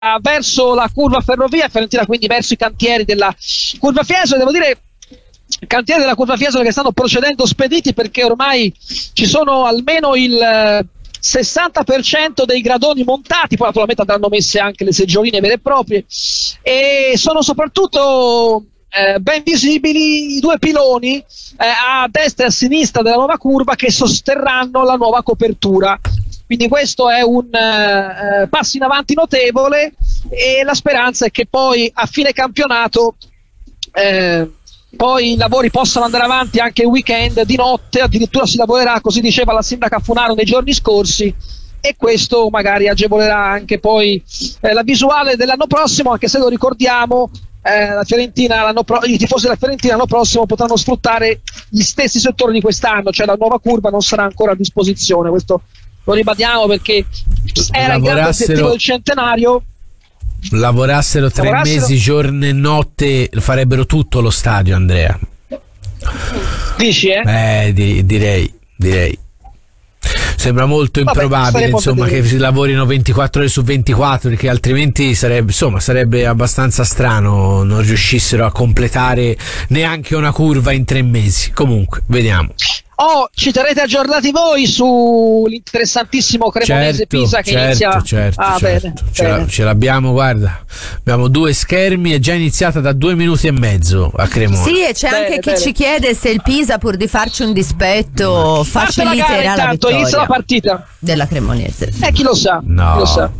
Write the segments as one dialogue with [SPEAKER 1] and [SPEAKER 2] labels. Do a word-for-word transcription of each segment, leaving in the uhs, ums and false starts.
[SPEAKER 1] verso la curva Ferrovia, Fiorentina quindi verso i cantieri della curva Fiesole. Devo dire, cantieri della curva Fiesole che stanno procedendo spediti, perché ormai ci sono almeno il sessanta per cento dei gradoni montati, poi naturalmente andranno messe anche le seggioline vere e proprie, e sono soprattutto eh, ben visibili i due piloni eh, a destra e a sinistra della nuova curva che sosterranno la nuova copertura. Quindi questo è un uh, passo in avanti notevole, e la speranza è che poi a fine campionato eh, poi i lavori possano andare avanti anche il weekend, di notte addirittura si lavorerà, così diceva la sindaca Funaro nei giorni scorsi, e questo magari agevolerà anche poi eh, la visuale dell'anno prossimo, anche se lo ricordiamo, eh, la Fiorentina l'anno pro- i tifosi della Fiorentina l'anno prossimo potranno sfruttare gli stessi settori di quest'anno, cioè la nuova curva non sarà ancora a disposizione. Questo lo ribadiamo perché era il grande obiettivo del centenario.
[SPEAKER 2] Lavorassero tre
[SPEAKER 1] Lavorassero...
[SPEAKER 2] mesi giorno e notte, farebbero tutto lo stadio, Andrea.
[SPEAKER 1] Dici, eh?
[SPEAKER 2] Eh, di- direi, direi. Sembra molto
[SPEAKER 1] Vabbè,
[SPEAKER 2] improbabile, insomma, che si lavorino ventiquattro ore su ventiquattro, perché altrimenti sarebbe, insomma, sarebbe abbastanza strano non riuscissero a completare neanche una curva in tre mesi. Comunque, vediamo.
[SPEAKER 1] Oh, ci terrete aggiornati voi sull'interessantissimo Cremonese
[SPEAKER 2] Certo,
[SPEAKER 1] Pisa che
[SPEAKER 2] certo,
[SPEAKER 1] inizia.
[SPEAKER 2] certo,
[SPEAKER 1] ah,
[SPEAKER 2] certo.
[SPEAKER 1] bene,
[SPEAKER 2] Ce,
[SPEAKER 1] bene.
[SPEAKER 2] la- ce l'abbiamo, guarda, abbiamo due schermi, è già iniziata da due minuti e mezzo a Cremona.
[SPEAKER 3] Sì, e c'è
[SPEAKER 1] Bene,
[SPEAKER 3] anche chi
[SPEAKER 1] bene.
[SPEAKER 3] ci chiede se il Pisa, pur di farci un dispetto,
[SPEAKER 1] Parte la gara,
[SPEAKER 3] faciliterà la
[SPEAKER 1] intanto inizia la
[SPEAKER 3] vittoria
[SPEAKER 1] partita.
[SPEAKER 3] della Cremonese.
[SPEAKER 1] Eh, chi lo sa?
[SPEAKER 2] No.
[SPEAKER 1] Chi lo sa?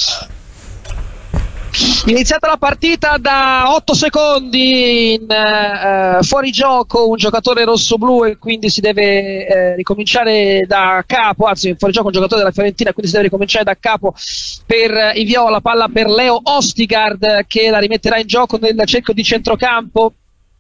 [SPEAKER 1] Iniziata la partita da otto secondi in eh, fuorigioco un giocatore rossoblu, e quindi si deve eh, ricominciare da capo, anzi fuorigioco un giocatore della Fiorentina, quindi si deve ricominciare da capo per eh, i viola. Palla per Leo Ostigard che la rimetterà in gioco nel cerchio di centrocampo.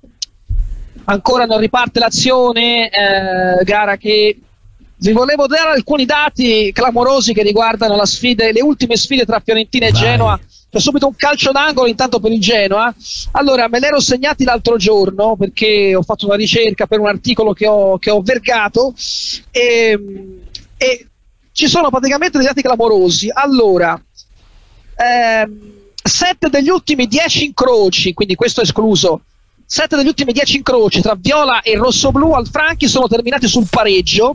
[SPEAKER 1] Ancora non riparte l'azione, eh, gara che vi volevo dare alcuni dati clamorosi che riguardano la sfide, le ultime sfide tra Fiorentina e
[SPEAKER 2] Vai.
[SPEAKER 1] Genoa. C'è subito un calcio d'angolo intanto per il Genoa. Allora, me l'ero segnati l'altro giorno perché ho fatto una ricerca per un articolo che ho, che ho vergato, e, e ci sono praticamente dei dati clamorosi. Allora, ehm, sette degli ultimi dieci incroci, quindi questo è escluso, sette degli ultimi dieci incroci tra viola e rossoblu al Franchi sono terminati sul pareggio,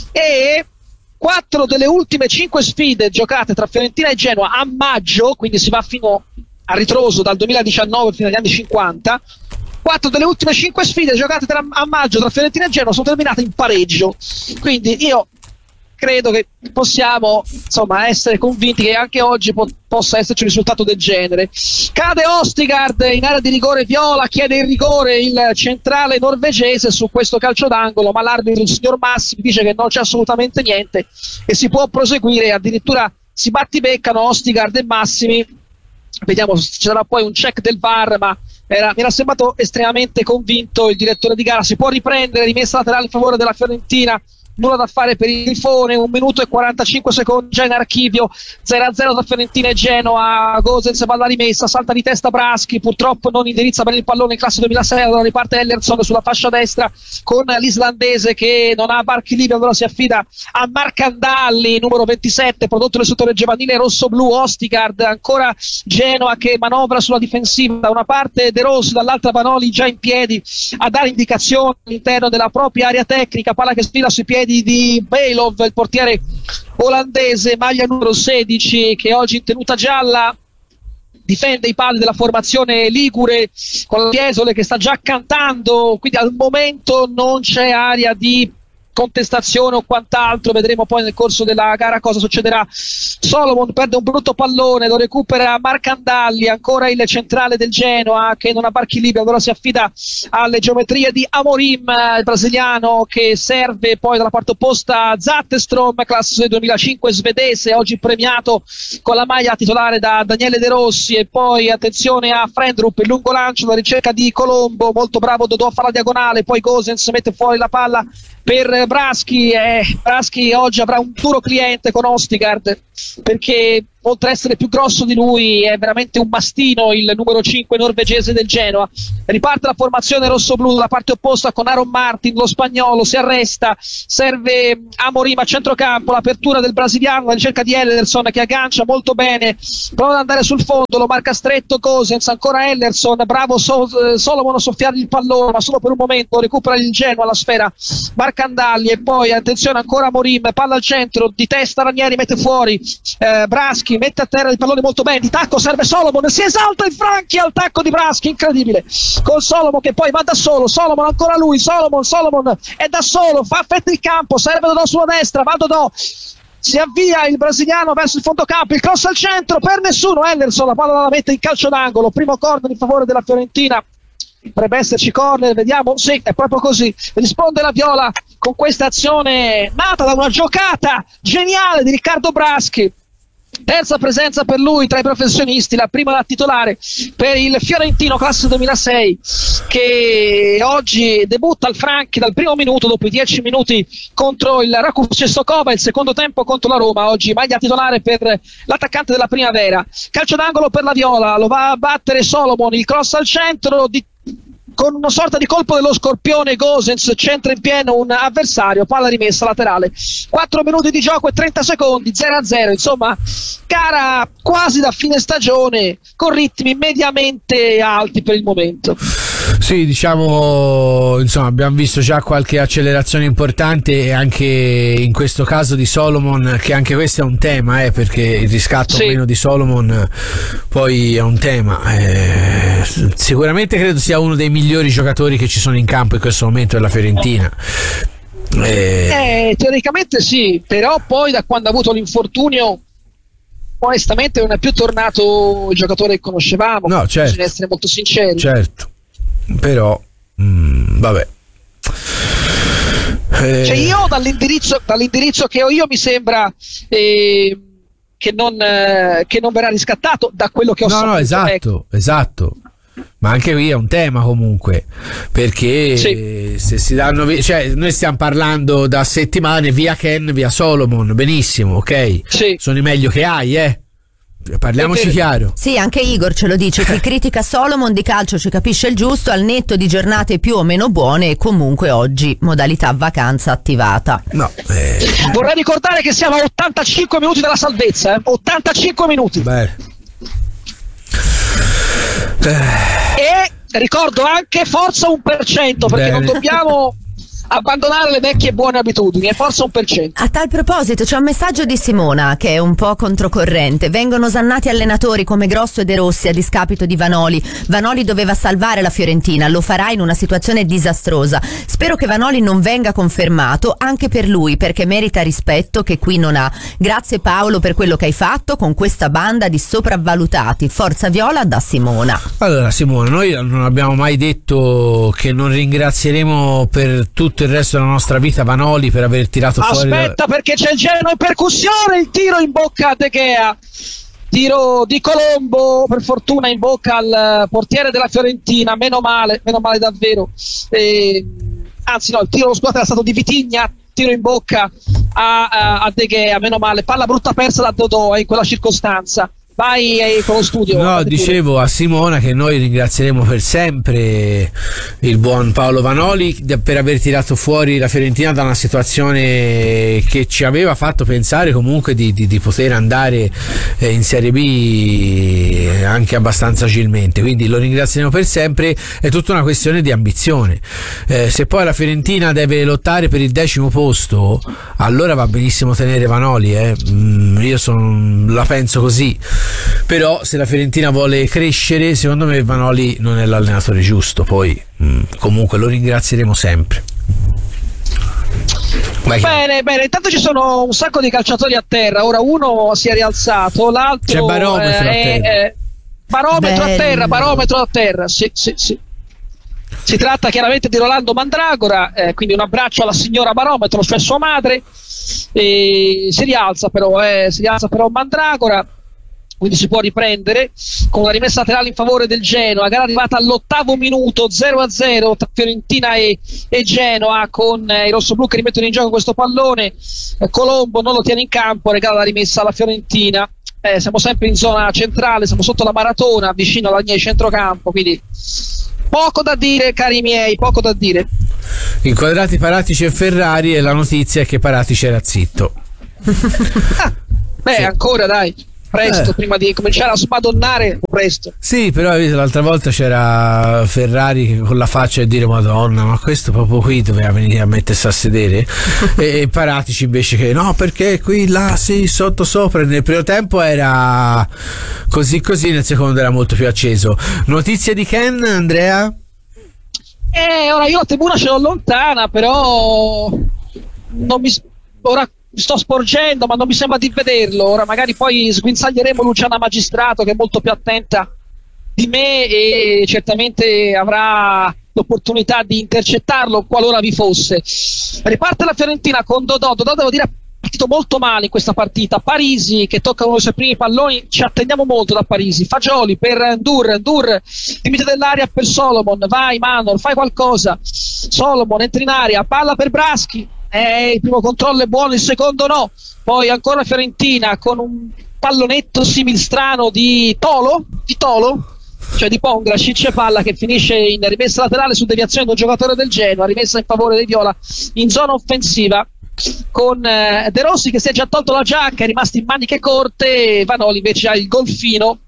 [SPEAKER 1] e quattro delle ultime cinque sfide giocate tra Fiorentina e Genoa a maggio, quindi si va fino a ritroso dal duemiladiciannove fino agli anni cinquanta, quattro delle ultime cinque sfide giocate tra, a maggio tra Fiorentina e Genoa sono terminate in pareggio. Quindi io credo che possiamo, insomma, essere convinti che anche oggi po- possa esserci un risultato del genere. Cade Ostigard in area di rigore viola, chiede il rigore il centrale norvegese su questo calcio d'angolo, ma l'arbitro, il signor Massimi, dice che non c'è assolutamente niente e si può proseguire. Addirittura si battibeccano Ostigard e Massimi. Vediamo se ci sarà poi un check del V A R, ma era, mi era sembrato estremamente convinto il direttore di gara. Si può riprendere, rimessa laterale in favore della Fiorentina, nulla da fare per il Grifone, un minuto e quarantacinque secondi già in archivio, zero a zero tra Fiorentina e Genoa. Gosens va alla rimessa, salta di testa Braschi, purtroppo non indirizza bene il pallone in classe duemilasei, allora riparte Ellerson sulla fascia destra con l'islandese che non ha varchi liberi, allora si affida a Marcandalli, numero ventisette, prodotto del settore giovanile rossoblu. Ostigard, ancora Genoa che manovra sulla difensiva, da una parte De Rossi, dall'altra Vanoli già in piedi a dare indicazioni all'interno della propria area tecnica, palla che sfila sui piedi di Beilov, il portiere olandese, maglia numero sedici, che oggi in tenuta gialla difende i pali della formazione ligure con la Fiesole che sta già cantando, quindi al momento non c'è aria di contestazione o quant'altro. Vedremo poi nel corso della gara cosa succederà. Solomon perde un brutto pallone, lo recupera Marcandalli, ancora il centrale del Genoa che non ha varchi liberi, allora si affida alle geometrie di Amorim, il brasiliano, che serve poi dalla parte opposta Zattestrom, classe duemilacinque svedese, oggi premiato con la maglia titolare da Daniele De Rossi. E poi attenzione a Frendrup, il lungo lancio, la ricerca di Colombo, molto bravo Dodò, fa la diagonale, poi Gosens mette fuori la palla per Braschi. eh, Braschi oggi avrà un duro cliente con Ostigard, perché oltre a essere più grosso di lui è veramente un mastino, il numero cinque norvegese del Genoa. Riparte la formazione rossoblu dalla parte opposta con Aaron Martin, lo spagnolo si arresta, serve Amorim a centrocampo, l'apertura del brasiliano, la ricerca di Ellerson che aggancia molto bene, prova ad andare sul fondo, lo marca stretto Gosens, ancora Ellerson, bravo so- Solomon a soffiare il pallone ma solo per un momento, recupera il Genoa la sfera Marcandalli e poi attenzione ancora Amorim, palla al centro, di testa Ranieri mette fuori eh, Braschi, mette a terra il pallone molto bene, di tacco serve Solomon, si esalta il Franchi al tacco di Braschi, incredibile, con Solomon che poi va da solo, Solomon ancora lui, Solomon, Solomon è da solo, fa affetta il campo, serve Dodò sulla destra, va Dodò, si avvia il brasiliano verso il fondocampo, il cross al centro per nessuno, Henderson la palla la mette in calcio d'angolo, primo corner in favore della Fiorentina, potrebbe esserci corner, vediamo, sì, è proprio così, risponde la Viola con questa azione nata da una giocata geniale di Riccardo Braschi. Terza presenza per lui tra i professionisti, la prima da titolare per il Fiorentino classe duemilasei che oggi debutta al Franchi dal primo minuto dopo i dieci minuti contro il Rakov Cestokova, il secondo tempo contro la Roma, oggi maglia titolare per l'attaccante della Primavera. Calcio d'angolo per la Viola, lo va a battere Solomon, il cross al centro di con una sorta di colpo dello scorpione Gosens centra in pieno un avversario, palla rimessa laterale, quattro minuti di gioco e trenta secondi, zero a zero, insomma gara quasi da fine stagione con ritmi mediamente alti per il momento.
[SPEAKER 2] Sì, diciamo, insomma, abbiamo visto già qualche accelerazione importante e anche in questo caso di Solomon, che anche questo è un tema, eh, perché il riscatto
[SPEAKER 1] sì.
[SPEAKER 2] o meno di Solomon poi è un tema. Eh, sicuramente credo sia uno dei migliori giocatori che ci sono in campo in questo momento della Fiorentina.
[SPEAKER 1] Eh... Eh, teoricamente sì, però poi da quando ha avuto l'infortunio onestamente non è più tornato il giocatore che conoscevamo,
[SPEAKER 2] no, certo.
[SPEAKER 1] bisogna essere molto sinceri.
[SPEAKER 2] Certo. Però mh, vabbè
[SPEAKER 1] eh. Cioè io dall'indirizzo, dall'indirizzo che ho io mi sembra eh, che, non, eh, che non verrà riscattato da quello che ho
[SPEAKER 2] no,
[SPEAKER 1] saputo.
[SPEAKER 2] No, esatto,
[SPEAKER 1] ecco.
[SPEAKER 2] esatto. Ma anche qui è un tema comunque, perché sì. se si danno via, cioè noi stiamo parlando da settimane via Ken, via Solomon, benissimo, ok?
[SPEAKER 1] Sì.
[SPEAKER 2] Sono i meglio che hai, eh? Parliamoci chiaro.
[SPEAKER 3] Sì, anche Igor ce lo dice, chi critica Solomon di calcio ci capisce il giusto, al netto di giornate più o meno buone, e comunque oggi modalità vacanza attivata.
[SPEAKER 2] No, eh...
[SPEAKER 1] vorrei ricordare che siamo a ottantacinque minuti dalla salvezza, eh? ottantacinque minuti.
[SPEAKER 2] Beh.
[SPEAKER 1] E ricordo anche forza un per cento, perché Bene. non dobbiamo abbandonare le vecchie buone abitudini, e forza un per cento.
[SPEAKER 3] A tal proposito c'è un messaggio di Simona che è un po' controcorrente. Vengono osannati allenatori come Grosso e De Rossi a discapito di Vanoli. Vanoli doveva salvare la Fiorentina, lo farà in una situazione disastrosa. Spero che Vanoli non venga confermato anche per lui, perché merita rispetto che qui non ha. Grazie Paolo per quello che hai fatto con questa banda di sopravvalutati. Forza Viola da Simona.
[SPEAKER 2] Allora Simona, noi non abbiamo mai detto che non ringrazieremo per tutto il resto della nostra vita Vanoli per aver tirato
[SPEAKER 1] aspetta,
[SPEAKER 2] fuori
[SPEAKER 1] aspetta la... perché c'è il Genoa in percussione, il tiro in bocca a De Gea, tiro di Colombo per fortuna in bocca al portiere della Fiorentina, meno male, meno male davvero, eh, anzi no, il tiro squadra era stato di Vitigna, tiro in bocca a, a, a De Gea, meno male, palla brutta persa da Dodò eh, in quella circostanza. Vai eh, con lo studio.
[SPEAKER 2] No, dicevo pure a Simona che noi ringrazieremo per sempre il buon Paolo Vanoli per aver tirato fuori la Fiorentina da una situazione che ci aveva fatto pensare comunque di, di, di poter andare eh, in Serie B anche abbastanza agilmente, quindi lo ringrazieremo per sempre. È tutta una questione di ambizione. Eh, se poi la Fiorentina deve lottare per il decimo posto, allora va benissimo tenere Vanoli, eh. mm, io son, la penso così. Però se la Fiorentina vuole crescere, secondo me Vanoli non è l'allenatore giusto. Poi mh, comunque lo ringrazieremo sempre. Vai.
[SPEAKER 1] Bene, bene, intanto ci sono un sacco di calciatori a terra. Ora uno si è rialzato, l'altro
[SPEAKER 2] c'è barometro
[SPEAKER 1] eh,
[SPEAKER 2] a terra.
[SPEAKER 1] Eh, barometro
[SPEAKER 3] Bello.
[SPEAKER 1] a terra, barometro a terra. Sì, sì, sì. Si tratta chiaramente di Rolando Mandragora, eh, quindi un abbraccio alla signora Barometro, cioè sua madre. E si rialza però, eh, si rialza però Mandragora. Quindi si può riprendere con una rimessa laterale in favore del Genoa, gara arrivata all'ottavo minuto, zero a zero tra Fiorentina e, e Genoa, con eh, i rossoblù che rimettono in gioco questo pallone. eh, Colombo non lo tiene in campo, regala la rimessa alla Fiorentina. eh, siamo sempre in zona centrale, siamo sotto la Maratona, vicino alla linea di centrocampo, quindi poco da dire, cari miei, poco da dire.
[SPEAKER 2] Inquadrati Paratici e Ferrari, e la notizia è che Paratici era zitto.
[SPEAKER 1] Ah, beh, sì. Ancora dai, presto,
[SPEAKER 2] eh. prima
[SPEAKER 1] di cominciare a smadonnare, presto.
[SPEAKER 2] Sì, però l'altra volta c'era Ferrari con la faccia e dire Madonna, ma questo proprio qui doveva venire a mettersi a sedere. e, e Paratici invece che no, perché qui, là, sì, sotto sopra. Nel primo tempo era così così, nel secondo era molto più acceso. Notizie di Ken, Andrea?
[SPEAKER 1] Eh, ora io la tribuna ce l'ho lontana, però non mi ora mi sto sporgendo, ma non mi sembra di vederlo. Ora magari poi sguinzaglieremo Luciana Magistrato, che è molto più attenta di me e certamente avrà l'opportunità di intercettarlo qualora vi fosse. Riparte la Fiorentina con Dodò. Dodò, devo dire, ha partito molto male in questa partita. Parisi che tocca uno dei suoi primi palloni, ci attendiamo molto da Parisi. Fagioli per Ndur, Ndur limite dell'area per Solomon, vai Manor, fai qualcosa. Solomon entra in area, palla per Braschi, eh, il primo controllo è buono, il secondo no. Poi ancora Fiorentina con un pallonetto similstrano di Tolo, di Tolo, cioè di Pongracic, palla che finisce in rimessa laterale su deviazione di un giocatore del Genoa, rimessa in favore dei Viola in zona offensiva, con eh, De Rossi che si è già tolto la giacca, è rimasto in maniche corte. Vanoli invece ha il golfino,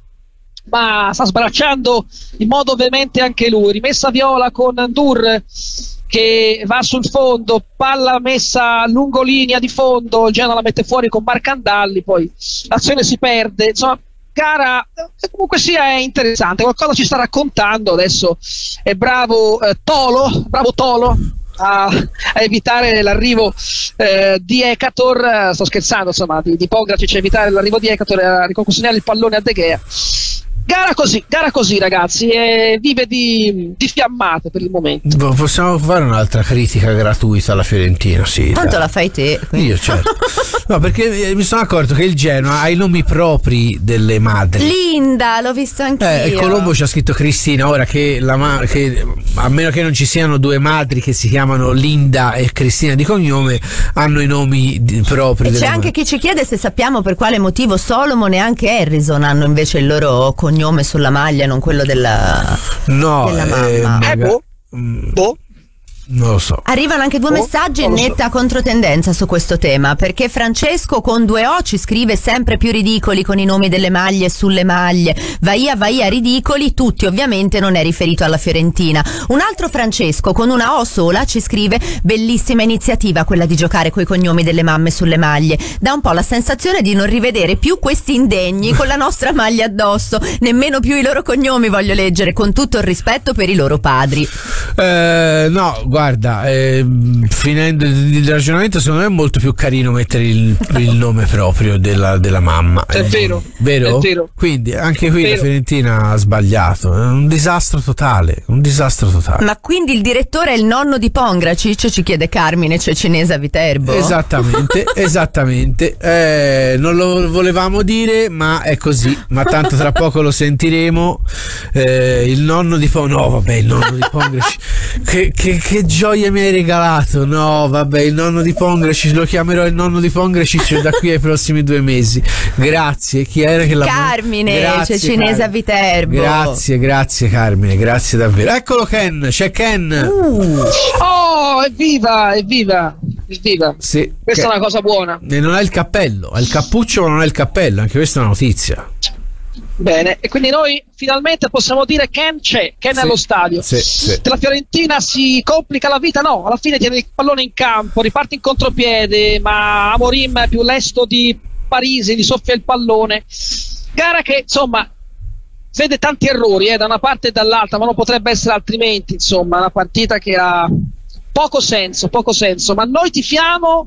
[SPEAKER 1] ma sta sbracciando in modo veemente anche lui. Rimessa Viola con Ndur che va sul fondo, palla messa lungo linea di fondo, il Genoa la mette fuori con Marcandalli, poi l'azione si perde. Insomma, gara che comunque sia è interessante, qualcosa ci sta raccontando. Adesso è bravo eh, Tolo, bravo Tolo A, a evitare l'arrivo eh, di Ekator, sto scherzando, insomma, di, di Pongracic, a evitare l'arrivo di Ekator e a riconsegnare il pallone a De Gea. Gara così, gara così ragazzi, e vive di, di fiammate per il momento.
[SPEAKER 2] Possiamo fare un'altra critica gratuita alla Fiorentina, sì.
[SPEAKER 3] Tanto
[SPEAKER 2] dai.
[SPEAKER 3] La fai te. Quindi.
[SPEAKER 2] Io certo. No, perché mi sono accorto che il Genoa ha i nomi propri delle madri.
[SPEAKER 3] Linda, l'ho visto anch'io.
[SPEAKER 2] Eh, Colombo ci ha scritto Cristina, ora che, la ma- che a meno che non ci siano due madri che si chiamano Linda e Cristina di cognome, hanno i nomi di- propri.
[SPEAKER 3] E
[SPEAKER 2] delle
[SPEAKER 3] c'è anche
[SPEAKER 2] madri.
[SPEAKER 3] chi ci chiede se sappiamo per quale motivo Solomon e anche Harrison hanno invece il loro cognome sulla maglia, non quello della,
[SPEAKER 2] no,
[SPEAKER 3] della
[SPEAKER 2] eh,
[SPEAKER 3] mamma.
[SPEAKER 1] Eh, boh,
[SPEAKER 2] Mm,
[SPEAKER 1] boh.
[SPEAKER 2] non lo so.
[SPEAKER 3] Arrivano anche due
[SPEAKER 1] Oh,
[SPEAKER 3] messaggi in
[SPEAKER 1] non lo so.
[SPEAKER 3] netta controtendenza su questo tema, perché Francesco con due O ci scrive sempre più ridicoli con i nomi delle maglie sulle maglie. Vaia vaia ridicoli, tutti, ovviamente non è riferito alla Fiorentina. Un altro Francesco con una O sola ci scrive: bellissima iniziativa quella di giocare coi cognomi delle mamme sulle maglie. Dà un po' la sensazione di non rivedere più questi indegni con la nostra maglia addosso, nemmeno più i loro cognomi voglio leggere, con tutto il rispetto per i loro padri.
[SPEAKER 2] Eh, no, guarda, eh, finendo il ragionamento, secondo me è molto più carino mettere il, il nome proprio della, della mamma.
[SPEAKER 1] È
[SPEAKER 2] eh,
[SPEAKER 1] vero,
[SPEAKER 2] vero?
[SPEAKER 1] è vero.
[SPEAKER 2] Quindi anche qui
[SPEAKER 1] Vero.
[SPEAKER 2] la Fiorentina ha sbagliato, è un disastro totale, un disastro totale.
[SPEAKER 3] Ma quindi il direttore è il nonno di Pongracic, ci chiede Carmine Cecinese a Viterbo?
[SPEAKER 2] Esattamente, esattamente. Eh, non lo volevamo dire, ma è così. Ma tanto tra poco lo sentiremo. Eh, il nonno di Pongracic. No, vabbè, il nonno di Pongracic. Che, che, che gioia mi hai regalato. No, vabbè, il nonno di Pongracic. Lo chiamerò il nonno di Pongracic da qui ai prossimi due mesi. Grazie. Chi era che l'ha
[SPEAKER 3] Carmine
[SPEAKER 2] Grazie,
[SPEAKER 3] Cecinese a Viterbo.
[SPEAKER 2] Grazie, grazie Carmine, grazie davvero. Eccolo Ken, c'è Ken.
[SPEAKER 3] Uh.
[SPEAKER 1] Oh, evviva, evviva, evviva.
[SPEAKER 2] Sì,
[SPEAKER 1] Questa
[SPEAKER 2] Ken.
[SPEAKER 1] è una cosa buona.
[SPEAKER 2] E non ha il cappello, ha il cappuccio ma non ha il cappello, anche questa è una notizia.
[SPEAKER 1] Bene, e quindi noi finalmente possiamo dire Ken c'è, Ken
[SPEAKER 2] Sì,
[SPEAKER 1] è allo stadio.
[SPEAKER 2] sì, sì.
[SPEAKER 1] Se la Fiorentina si complica la vita, no, alla fine tiene il pallone in campo, riparte in contropiede, ma Amorim è più lesto di Parisi, gli soffia il pallone. Gara che insomma vede tanti errori eh, da una parte e dall'altra, ma non potrebbe essere altrimenti. Insomma, una partita che ha poco senso, poco senso, ma noi tifiamo,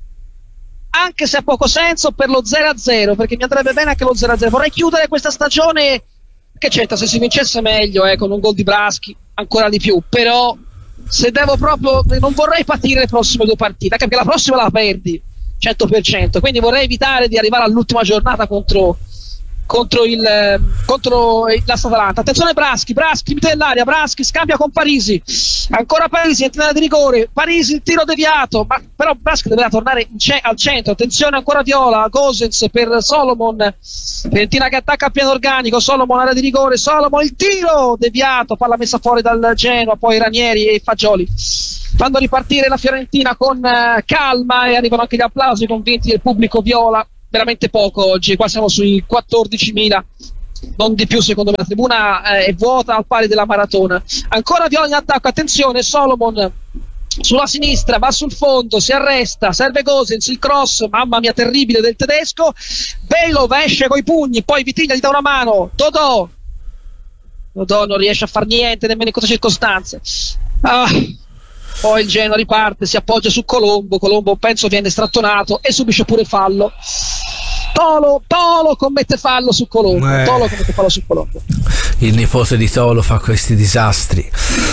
[SPEAKER 1] anche se ha poco senso, per lo zero a zero, perché mi andrebbe bene anche lo zero a zero. Vorrei chiudere questa stagione, che certo, se si vincesse meglio, eh, con un gol di Braschi ancora di più, però se devo proprio, non vorrei patire le prossime due partite, anche perché la prossima la perdi cento per cento, quindi vorrei evitare di arrivare all'ultima giornata contro contro il contro l'Atalanta. Attenzione Braschi, Braschi limite dell'area, Braschi scambia con Parisi, ancora Parisi entra in area di rigore, Parisi il tiro deviato, ma però Braschi deve tornare in ce- al centro. Attenzione ancora Viola, Gosens per Solomon, Fiorentina che attacca a piano organico, Solomon area di rigore, Solomon il tiro deviato, palla messa fuori dal Genoa, poi Ranieri e Fagioli fanno ripartire la Fiorentina con uh, calma, e arrivano anche gli applausi convinti del pubblico viola. Veramente poco oggi, qua siamo sui quattordicimila, non di più secondo me, la tribuna eh, è vuota al pari della maratona. Ancora Viola in attacco, attenzione Solomon sulla sinistra, va sul fondo, si arresta, serve Gosens, il cross, mamma mia terribile del tedesco, Belov esce coi pugni, poi Vitiglia gli dà una mano, Dodò Dodò non riesce a far niente nemmeno in queste circostanze. ah. Poi il Genoa riparte, si appoggia su Colombo, Colombo penso viene strattonato e subisce pure fallo. Tolo, Tolo commette fallo su Colombo, eh, Tolo commette fallo su Colombo.
[SPEAKER 2] Il nipote di Tolo fa questi disastri.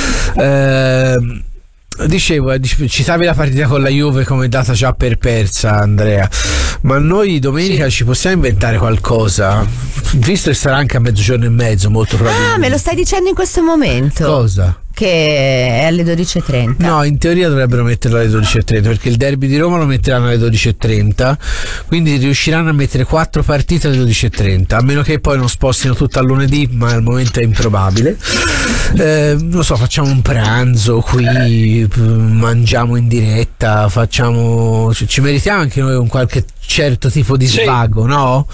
[SPEAKER 2] Eh, dicevo, citavi la partita con la Juve come data già per persa, Andrea, ma noi domenica sì. ci possiamo inventare qualcosa? Visto che sarà anche a mezzogiorno e mezzo, molto probabilmente.
[SPEAKER 3] Ah, me lo stai dicendo in questo momento?
[SPEAKER 2] Cosa?
[SPEAKER 3] Che è alle dodici e trenta.
[SPEAKER 2] No, in teoria dovrebbero metterlo alle dodici e trenta, perché il derby di Roma lo metteranno alle dodici e trenta, quindi riusciranno a mettere quattro partite alle dodici e trenta, a meno che poi non spostino tutto a lunedì, ma al momento è improbabile. Eh, non so, facciamo un pranzo qui, mangiamo in diretta, facciamo, ci meritiamo anche noi un qualche certo tipo di svago, sì. no?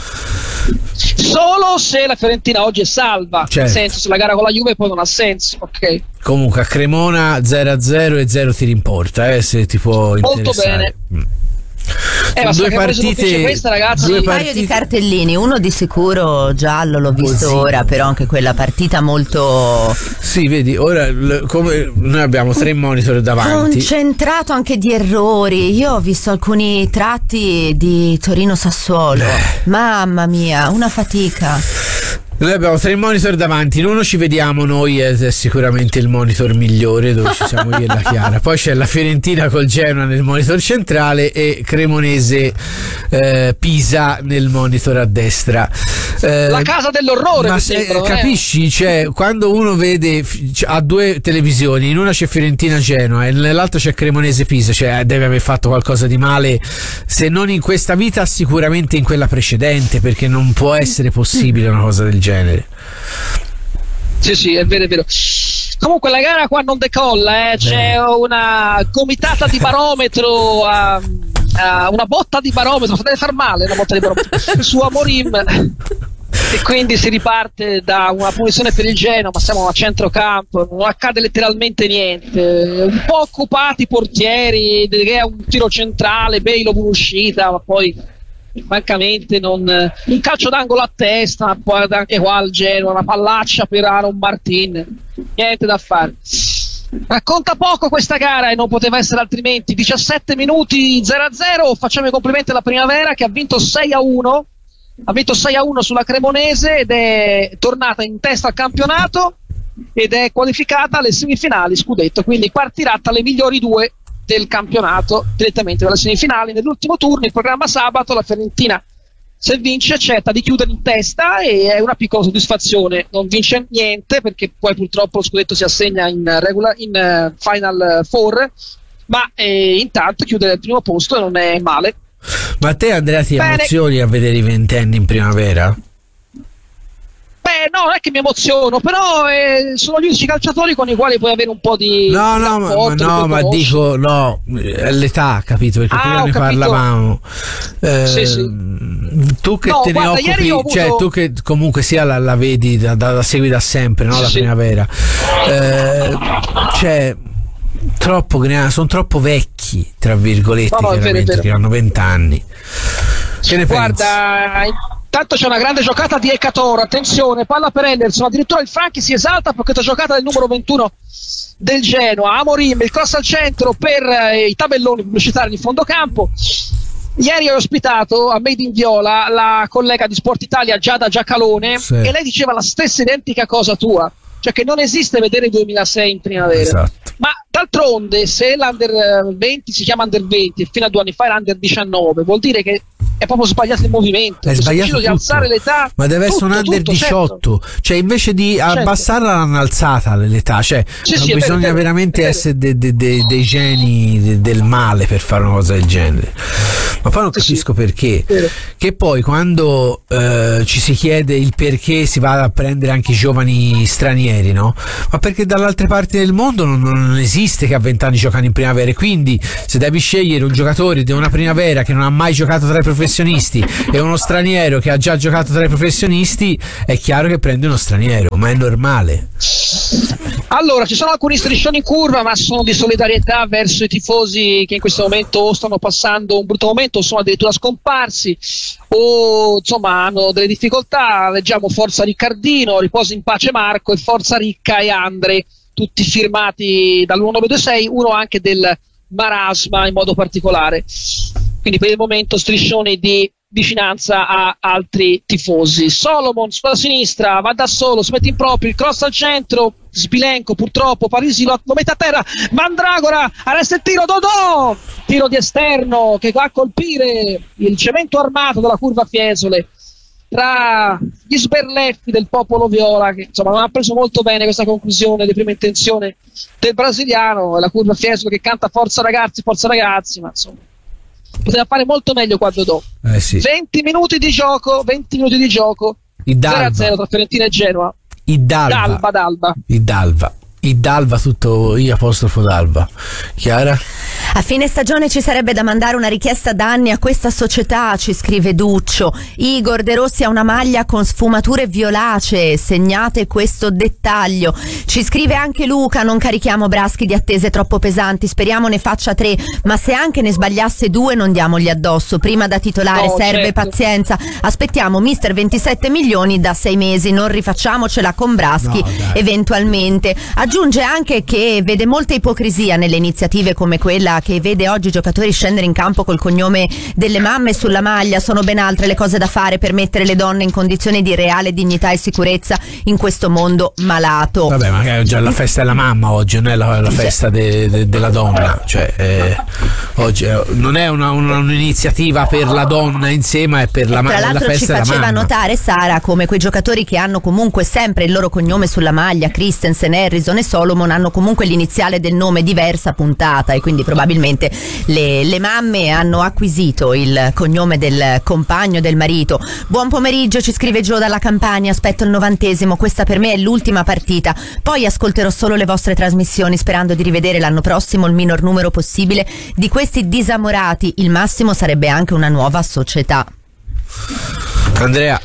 [SPEAKER 1] Solo se la Fiorentina oggi è salva,
[SPEAKER 2] certo.
[SPEAKER 1] nel senso, se la gara con la Juve poi non ha senso, ok.
[SPEAKER 2] Comunque a Cremona zero a zero e zero tiri in porta, eh, se ti può interessare.
[SPEAKER 1] Molto bene.
[SPEAKER 2] Mm.
[SPEAKER 1] Eh,
[SPEAKER 2] due partite,
[SPEAKER 1] questa, ragazzi,
[SPEAKER 3] due un paio di cartellini, uno di sicuro giallo, l'ho visto Così. ora, però anche quella partita molto
[SPEAKER 2] sì, vedi, ora come noi abbiamo tre monitor davanti,
[SPEAKER 3] concentrato anche di errori. Io ho visto alcuni tratti di Torino-Sassuolo, eh. mamma mia, una fatica.
[SPEAKER 2] Noi abbiamo tre monitor davanti, in uno ci vediamo noi, è sicuramente il monitor migliore dove ci siamo io e la Chiara, poi c'è la Fiorentina col Genoa nel monitor centrale e Cremonese eh, Pisa nel monitor a destra.
[SPEAKER 1] Eh, la casa dell'orrore,
[SPEAKER 2] ma
[SPEAKER 1] se, sembra,
[SPEAKER 2] capisci?
[SPEAKER 1] Eh?
[SPEAKER 2] Cioè, quando uno vede ha due televisioni, in una c'è Fiorentina Genoa e nell'altra c'è Cremonese Pisa, cioè deve aver fatto qualcosa di male, se non in questa vita sicuramente in quella precedente, perché non può essere possibile una cosa del genere. Genere.
[SPEAKER 1] Sì, sì, è vero, è vero. Comunque la gara qua non decolla, eh. C'è una gomitata di barometro, uh, uh, una botta di barometro, deve far male una botta di barometro su Amorim, e quindi si riparte da una punizione per il Genoa, ma siamo a centrocampo, non accade letteralmente niente, un po' occupati i portieri, che è un tiro centrale, Belov un'uscita, ma poi francamente non, un calcio d'angolo a testa, poi anche qua al Genoa una pallaccia per Aaron Martin, niente da fare. Racconta poco questa gara e non poteva essere altrimenti. Diciassette minuti, zero a zero. Facciamo i complimenti alla Primavera che ha vinto sei a uno, ha vinto sei a uno sulla Cremonese ed è tornata in testa al campionato ed è qualificata alle semifinali scudetto, quindi partirà tra le migliori due del campionato direttamente dalle semifinali. Nell'ultimo turno, il programma sabato, la Fiorentina, se vince, accetta di chiudere in testa e è una piccola soddisfazione. Non vince niente perché poi purtroppo lo scudetto si assegna in, regular, in uh, Final Four, ma eh, intanto chiudere al primo posto e non è male.
[SPEAKER 2] Ma a te, Andrea, ti Bene. emozioni a vedere i ventenni in Primavera?
[SPEAKER 1] Beh, no, non è che mi emoziono, però eh, sono gli unici calciatori con i quali puoi avere un po' di
[SPEAKER 2] no, di no, ma, no, ma dico no, è l'età, capito? Perché
[SPEAKER 1] ah,
[SPEAKER 2] prima ne
[SPEAKER 1] capito.
[SPEAKER 2] parlavamo. Eh,
[SPEAKER 1] sì, sì.
[SPEAKER 2] Tu che
[SPEAKER 1] no,
[SPEAKER 2] te
[SPEAKER 1] guarda,
[SPEAKER 2] ne occupi,
[SPEAKER 1] avuto...
[SPEAKER 2] cioè tu che comunque sia la, la vedi da, da, da segui da sempre, no?
[SPEAKER 1] Sì,
[SPEAKER 2] la
[SPEAKER 1] sì.
[SPEAKER 2] Primavera. Eh, cioè troppo sono troppo vecchi, tra virgolette,
[SPEAKER 1] no, no,
[SPEAKER 2] chiaramente,
[SPEAKER 1] vero, vero.
[SPEAKER 2] che hanno vent'anni. Che ne
[SPEAKER 1] guarda, pensi? Intanto c'è una grande giocata di Ekator, attenzione, palla per Henderson, addirittura il Franchi si esalta per questa giocata del numero ventuno del Genoa. Amorim, il cross al centro per eh, i tabelloni pubblicitari di fondo campo. Ieri ho ospitato a Made in Viola la collega di Sport Italia Giada Giacalone, sì. E lei diceva la stessa identica cosa tua, cioè che non esiste vedere il duemilasei in Primavera.
[SPEAKER 2] Esatto.
[SPEAKER 1] Ma d'altronde se l'Under venti si chiama Under venti e fino a due anni fa era Under diciannove, vuol dire che è proprio sbagliato il movimento.
[SPEAKER 2] È
[SPEAKER 1] Si
[SPEAKER 2] sbagliato
[SPEAKER 1] deciso di alzare l'età,
[SPEAKER 2] ma deve essere un
[SPEAKER 1] tutto,
[SPEAKER 2] under
[SPEAKER 1] tutto,
[SPEAKER 2] diciotto,
[SPEAKER 1] certo.
[SPEAKER 2] cioè invece di
[SPEAKER 1] Certo.
[SPEAKER 2] abbassarla l'hanno alzata l'età, cioè
[SPEAKER 1] Sì,
[SPEAKER 2] non
[SPEAKER 1] sì, è vero,
[SPEAKER 2] bisogna
[SPEAKER 1] è vero,
[SPEAKER 2] veramente
[SPEAKER 1] è vero.
[SPEAKER 2] essere de- de- de- dei geni de- del male per fare una cosa del genere, ma poi non
[SPEAKER 1] Sì, sì.
[SPEAKER 2] capisco perché,
[SPEAKER 1] Vero.
[SPEAKER 2] che poi quando eh, ci si chiede il perché si va a prendere anche i giovani stranieri, no? Ma perché dall'altre parti del mondo non, non esiste che a vent'anni giocano in primavera, e quindi se devi scegliere un giocatore di una primavera che non ha mai giocato tra i professionisti e uno straniero che ha già giocato tra i professionisti, è chiaro che prendi uno straniero, ma è normale.
[SPEAKER 1] Allora, ci sono alcuni striscioni in curva, ma sono di solidarietà verso i tifosi che in questo momento o stanno passando un brutto momento o sono addirittura scomparsi o insomma hanno delle difficoltà. Leggiamo Forza Riccardino, Riposa in pace Marco e Forza Ricca e Andre, tutti firmati dall'uno nove due sei, uno anche del Marasma in modo particolare. Quindi per il momento striscioni di vicinanza a altri tifosi. Solomon sulla sinistra va da solo, si mette in proprio, il cross al centro, Sbilenko purtroppo, Parisi lo, lo mette a terra, Mandragora, arresta il tiro, Dodò, tiro di esterno che va a colpire il cemento armato della curva Fiesole tra gli sberleffi del popolo viola, che insomma non ha preso molto bene questa conclusione di prima intenzione del brasiliano, e la curva Fiesole che canta forza ragazzi, forza ragazzi, ma insomma poteva fare molto meglio qua Dodò.
[SPEAKER 2] Eh sì.
[SPEAKER 1] venti minuti di gioco, venti minuti di gioco, zero a zero tra Fiorentina e Genoa.
[SPEAKER 2] Idalva.
[SPEAKER 1] D'Alba, d'Alba.
[SPEAKER 2] Idalva. Idalva, tutto I apostrofo d'Alba. Chiara?
[SPEAKER 3] A fine stagione ci sarebbe da mandare una richiesta d'anni a questa società, ci scrive Duccio. Igor De Rossi ha una maglia con sfumature violacee, segnate questo dettaglio. Ci scrive anche Luca, non carichiamo Braschi di attese troppo pesanti, speriamo ne faccia tre, ma se anche ne sbagliasse due non diamogli addosso, prima da titolare
[SPEAKER 1] No,
[SPEAKER 3] serve
[SPEAKER 1] certo.
[SPEAKER 3] pazienza, aspettiamo mister ventisette milioni da sei mesi, non rifacciamocela con Braschi
[SPEAKER 2] No, dai.
[SPEAKER 3] eventualmente. Aggiunge anche che vede molta ipocrisia nelle iniziative come quella che vede oggi giocatori scendere in campo col cognome delle mamme sulla maglia. Sono ben altre le cose da fare per mettere le donne in condizioni di reale dignità e sicurezza in questo mondo malato.
[SPEAKER 2] Vabbè, ma è già la festa della mamma oggi, non è la, la festa de, de, della donna, cioè eh, oggi eh, non è una, una, un'iniziativa per la donna insieme, è per la, ma-
[SPEAKER 3] Tra
[SPEAKER 2] la
[SPEAKER 3] l'altro ci
[SPEAKER 2] festa della
[SPEAKER 3] faceva
[SPEAKER 2] mamma.
[SPEAKER 3] notare Sara come quei giocatori che hanno comunque sempre il loro cognome sulla maglia, Christensen, Harrison e Solomon, hanno comunque l'iniziale del nome diversa puntata, e quindi probabilmente le, le mamme hanno acquisito il cognome del compagno, del marito. Buon pomeriggio, ci scrive Gio dalla Campania, aspetto il novantesimo, questa per me è l'ultima partita, poi ascolterò solo le vostre trasmissioni sperando di rivedere l'anno prossimo il minor numero possibile di questi disamorati, il massimo sarebbe anche una nuova società.
[SPEAKER 2] Andrea.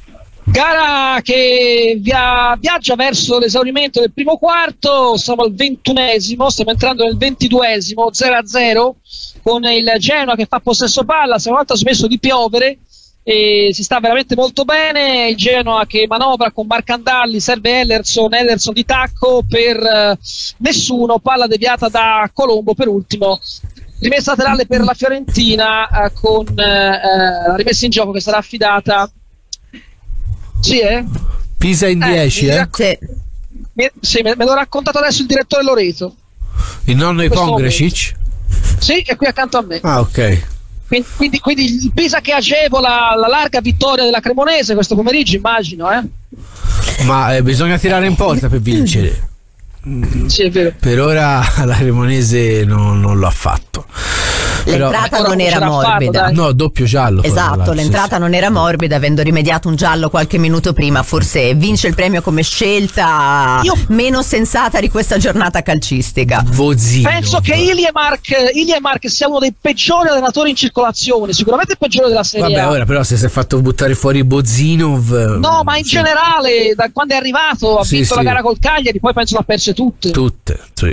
[SPEAKER 1] Gara che via, viaggia verso l'esaurimento del primo quarto, siamo al ventunesimo, stiamo entrando nel ventiduesimo, zero a zero con il Genoa che fa possesso palla, se una volta ha smesso di piovere e si sta veramente molto bene, il Genoa che manovra con Marcandalli, serve Ellerson, Ellerson di tacco per eh, nessuno, palla deviata da Colombo per ultimo, rimessa laterale per la Fiorentina eh, con eh, la rimessa in gioco che sarà affidata. Sì, eh?
[SPEAKER 2] Pisa in dieci,
[SPEAKER 1] mi
[SPEAKER 2] eh?
[SPEAKER 1] rac-
[SPEAKER 3] Sì.
[SPEAKER 1] mi- sì, me, me l'ho raccontato adesso il direttore Loreto.
[SPEAKER 2] Il nonno di
[SPEAKER 1] questo
[SPEAKER 2] Pongracic?
[SPEAKER 1] Sì, è qui accanto a me.
[SPEAKER 2] Ah, ok.
[SPEAKER 1] Quindi, quindi, quindi il Pisa che agevola la larga vittoria della Cremonese questo pomeriggio, immagino, eh?
[SPEAKER 2] Ma eh, bisogna tirare in porta per vincere.
[SPEAKER 1] Sì, è vero.
[SPEAKER 2] Per ora la Cremonese non, non lo ha fatto. Però-
[SPEAKER 3] L'entrata
[SPEAKER 1] Ora
[SPEAKER 3] non
[SPEAKER 1] non ce
[SPEAKER 3] era
[SPEAKER 1] l'ha fatto,
[SPEAKER 3] morbida.
[SPEAKER 1] dai.
[SPEAKER 2] No, doppio giallo. poi, tra
[SPEAKER 3] Esatto,
[SPEAKER 2] l'altro,
[SPEAKER 3] l'entrata
[SPEAKER 2] sì,
[SPEAKER 3] non era morbida, avendo rimediato un giallo qualche minuto prima, forse vince il premio come scelta
[SPEAKER 1] Io-
[SPEAKER 3] meno sensata di questa giornata calcistica.
[SPEAKER 2] sì. Vozino.
[SPEAKER 1] Penso che Iliemark, Iliemark sia uno dei peggiori allenatori in circolazione, sicuramente il peggiore della Serie
[SPEAKER 2] Vabbè,
[SPEAKER 1] A.
[SPEAKER 2] ora però se si è fatto buttare fuori Bozinov.
[SPEAKER 1] No, ma in
[SPEAKER 2] sì,
[SPEAKER 1] generale, da quando è arrivato, ha
[SPEAKER 2] Sì,
[SPEAKER 1] vinto
[SPEAKER 2] sì.
[SPEAKER 1] la gara col Cagliari, poi penso l'ha perse tutte.
[SPEAKER 2] Tutte, sì.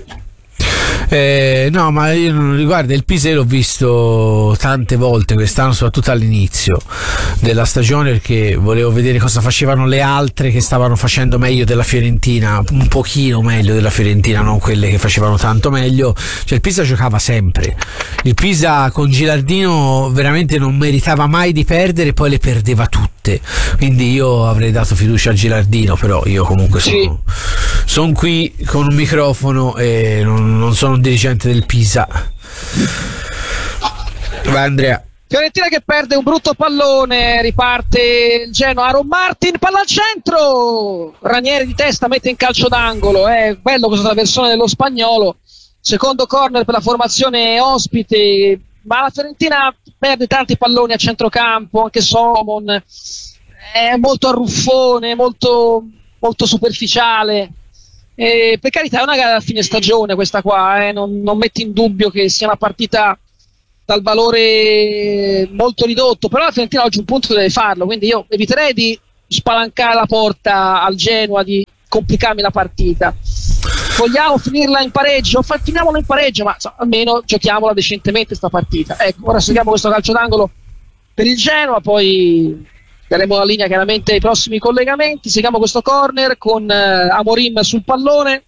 [SPEAKER 2] Eh, no, ma io non riguarda il Pisa, l'ho visto tante volte quest'anno, soprattutto all'inizio della stagione, perché volevo vedere cosa facevano le altre che stavano facendo meglio della Fiorentina, un pochino meglio della Fiorentina, non quelle che facevano tanto meglio. Cioè il Pisa giocava sempre, il Pisa con Gilardino veramente non meritava mai di perdere, poi le perdeva tutte, quindi io avrei dato fiducia a Gilardino, però io comunque sono,
[SPEAKER 1] Sì.
[SPEAKER 2] sono qui con un microfono e non, non sono un dirigente del Pisa. Vai Andrea.
[SPEAKER 1] Fiorentina che perde un brutto pallone, riparte il Genoa, Aaron Martin, palla al centro, Ranieri di testa mette in calcio d'angolo, è bello questa versione dello spagnolo, secondo corner per la formazione ospite, ma la Fiorentina perde tanti palloni a centrocampo, anche Solomon è molto arruffone, molto, molto superficiale. E per carità è una gara a fine stagione questa qua, eh? non, non metti in dubbio che sia una partita dal valore molto ridotto, però la Fiorentina oggi un punto deve farlo, quindi io eviterei di spalancare la porta al Genoa, di complicarmi la partita. Vogliamo finirla in pareggio? Fa, finiamola in pareggio, ma so, almeno giochiamola decentemente sta partita. Ecco, ora seguiamo questo calcio d'angolo per il Genoa, poi daremo la linea chiaramente ai prossimi collegamenti. Seguiamo questo corner con eh, Amorim sul pallone.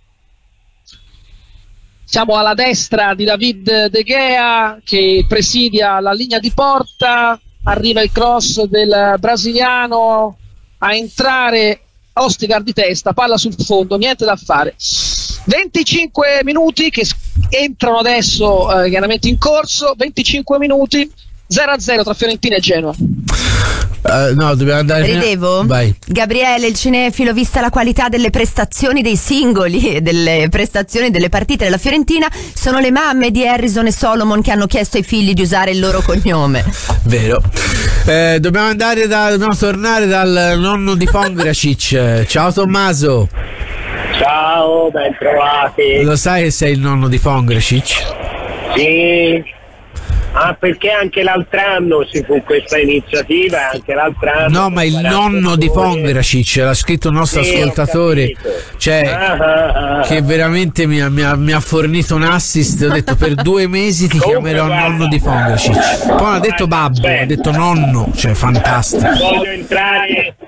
[SPEAKER 1] Siamo alla destra di David De Gea che presidia la linea di porta, arriva il cross del brasiliano a entrare, Ostigar di testa, palla sul fondo, niente da fare. venticinque minuti che entrano adesso eh, chiaramente in corso, venticinque minuti, zero a zero tra Fiorentina e Genoa.
[SPEAKER 2] Uh, no, dobbiamo andare.
[SPEAKER 3] Ridevo?
[SPEAKER 2] Vai.
[SPEAKER 3] Gabriele, il cinefilo, vista la qualità delle prestazioni dei singoli e delle prestazioni delle partite della Fiorentina, sono le mamme di Harrison e Solomon che hanno chiesto ai figli di usare il loro cognome.
[SPEAKER 2] Vero. Eh, dobbiamo andare da, dobbiamo tornare dal nonno di Pongracic. Ciao Tommaso.
[SPEAKER 4] Ciao, ben trovati.
[SPEAKER 2] Lo sai che sei il nonno di Pongracic?
[SPEAKER 4] Sì. Ah, perché anche l'altro anno ci fu questa iniziativa, anche l'altro anno.
[SPEAKER 2] No, ma il nonno di Pongracic, l'ha scritto un nostro sì, ascoltatore, cioè ah, ah, ah. che veramente mi ha, mi, ha, mi ha fornito un assist. Ho detto per due mesi ti Comunque, chiamerò guarda, nonno di Pongracic. Poi non ha detto babbo, aspetta. Ha detto nonno, cioè fantastico.
[SPEAKER 4] Voglio entrare.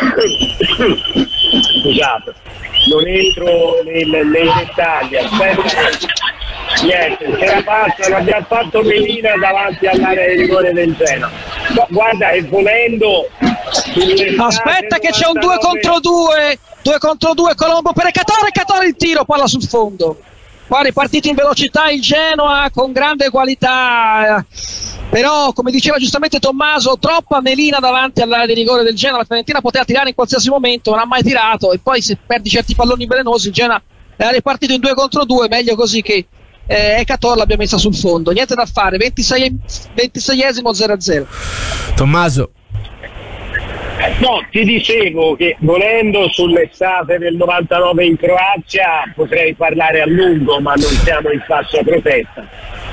[SPEAKER 4] Scusate, non entro nel, nei dettagli, aspetta. Niente, ce la passano, abbiamo fatto Melina davanti all'area di rigore del Genoa. No, guarda, e volendo
[SPEAKER 1] aspetta che c'è un due contro due, due contro due, Colombo per Ecatore, Ecatore il tiro, palla sul fondo. Qua ripartito in velocità il Genoa con grande qualità, però come diceva giustamente Tommaso, troppa Melina davanti all'area di rigore del Genoa. La Fiorentina poteva tirare in qualsiasi momento, non ha mai tirato, e poi se perdi certi palloni velenosi il Genoa era ripartito in due contro due, meglio così che eh, Ecatore l'abbia messa sul fondo. Niente da fare, ventisei, ventiseiesimo, zero a zero.
[SPEAKER 2] Tommaso.
[SPEAKER 4] No, ti dicevo che volendo sull'estate del novantanove in Croazia potrei parlare a lungo, ma non siamo in fascia protetta.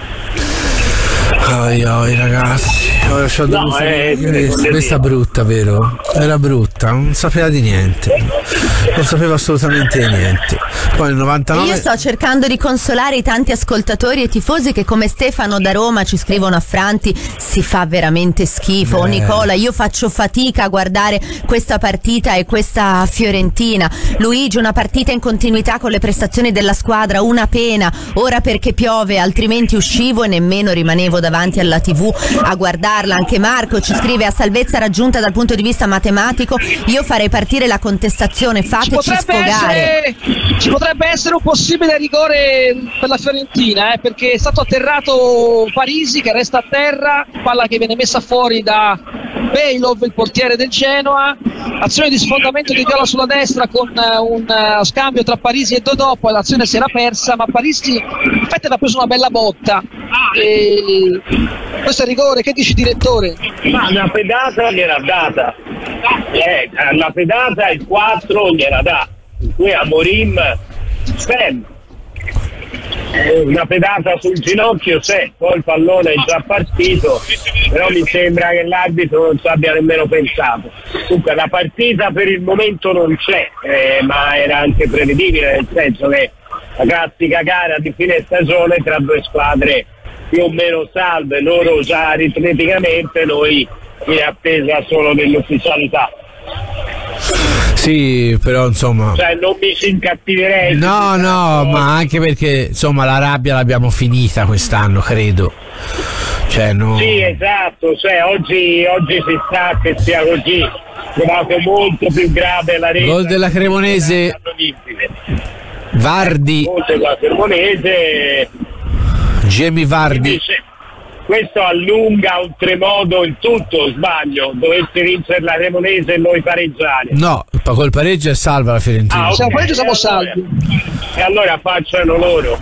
[SPEAKER 2] Oi, oi ragazzi, ora c'ho
[SPEAKER 4] no,
[SPEAKER 2] dovuto...
[SPEAKER 4] eh,
[SPEAKER 2] questa è brutta, vero? Era brutta, non sapeva di niente, non sapeva assolutamente di niente. Poi nel novantanove...
[SPEAKER 3] Io sto cercando di consolare i tanti ascoltatori e tifosi che come Stefano da Roma ci scrivono a Franti: si fa veramente schifo.
[SPEAKER 2] Beh.
[SPEAKER 3] Nicola, io faccio fatica a guardare questa partita e questa Fiorentina. Luigi, una partita in continuità con le prestazioni della squadra, una pena, ora perché piove, altrimenti uscivo e nemmeno rimanevo davanti alla tivù a guardarla. Anche Marco ci scrive: a salvezza raggiunta dal punto di vista matematico, io farei partire la contestazione, fateci sfogare.
[SPEAKER 1] Essere, ci potrebbe essere un possibile rigore per la Fiorentina, eh, perché è stato atterrato Parisi che resta a terra, palla che viene messa fuori da Bejlov, il portiere del Genoa, azione di sfondamento di viola sulla destra con uh, un uh, scambio tra Parisi e Dodò, poi l'azione si era persa, ma Parisi in effetti aveva preso una bella botta. E questo è rigore, che dici direttore?
[SPEAKER 4] Ma una pedata gliela data, eh, la pedata il quattro gliela dà, qui a Amorim Sven, una pedata sul ginocchio c'è, poi il pallone è già partito, però mi sembra che l'arbitro non ci abbia nemmeno pensato. Comunque la partita per il momento non c'è, eh, ma era anche prevedibile, nel senso che la classica gara di fine stagione tra due squadre più o meno salve, loro già aritmeticamente, noi in attesa solo dell'ufficialità.
[SPEAKER 2] Sì, però insomma,
[SPEAKER 4] cioè non mi si incattiverei.
[SPEAKER 2] No, no, ma anche perché insomma la rabbia l'abbiamo finita quest'anno, credo. Cioè, no...
[SPEAKER 4] Sì, esatto, cioè oggi, oggi si sa che sia così. Trovato molto più grave la rete.
[SPEAKER 2] Gol della Cremonese, Vardi.
[SPEAKER 4] Gol della Cremonese,
[SPEAKER 2] Jamie Vardi.
[SPEAKER 4] questo allunga oltremodo il tutto, sbaglio, dovesse vincere la Cremonese e noi pareggiare.
[SPEAKER 2] No, col pareggio è salva la Fiorentina.
[SPEAKER 4] Ah,
[SPEAKER 1] Se
[SPEAKER 4] okay.
[SPEAKER 1] pareggio siamo
[SPEAKER 4] e allora,
[SPEAKER 1] salvi.
[SPEAKER 4] E allora facciano loro.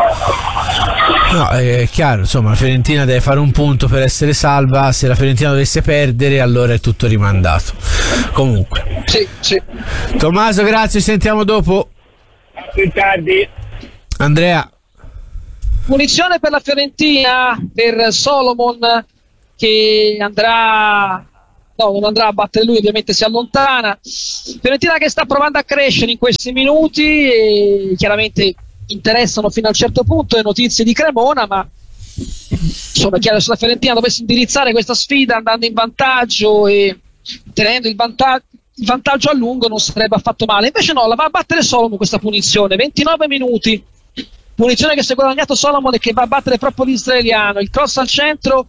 [SPEAKER 2] No, è chiaro, insomma, la Fiorentina deve fare un punto per essere salva. Se la Fiorentina dovesse perdere, allora è tutto rimandato. Comunque,
[SPEAKER 1] Sì, sì.
[SPEAKER 2] Tommaso, grazie, ci sentiamo dopo.
[SPEAKER 4] A più tardi.
[SPEAKER 2] Andrea.
[SPEAKER 1] Punizione per la Fiorentina, per Solomon, che andrà, no, non andrà a battere lui, ovviamente si allontana. Fiorentina che sta provando a crescere in questi minuti e chiaramente interessano fino a un certo punto le notizie di Cremona, ma insomma è chiaro, se la Fiorentina dovesse indirizzare questa sfida andando in vantaggio e tenendo il vantaggio, il vantaggio a lungo, non sarebbe affatto male. Invece no, la va a battere Solomon questa punizione, ventinove minuti. Punizione che si è guadagnato Solomon e che va a battere proprio l'israeliano. Il cross al centro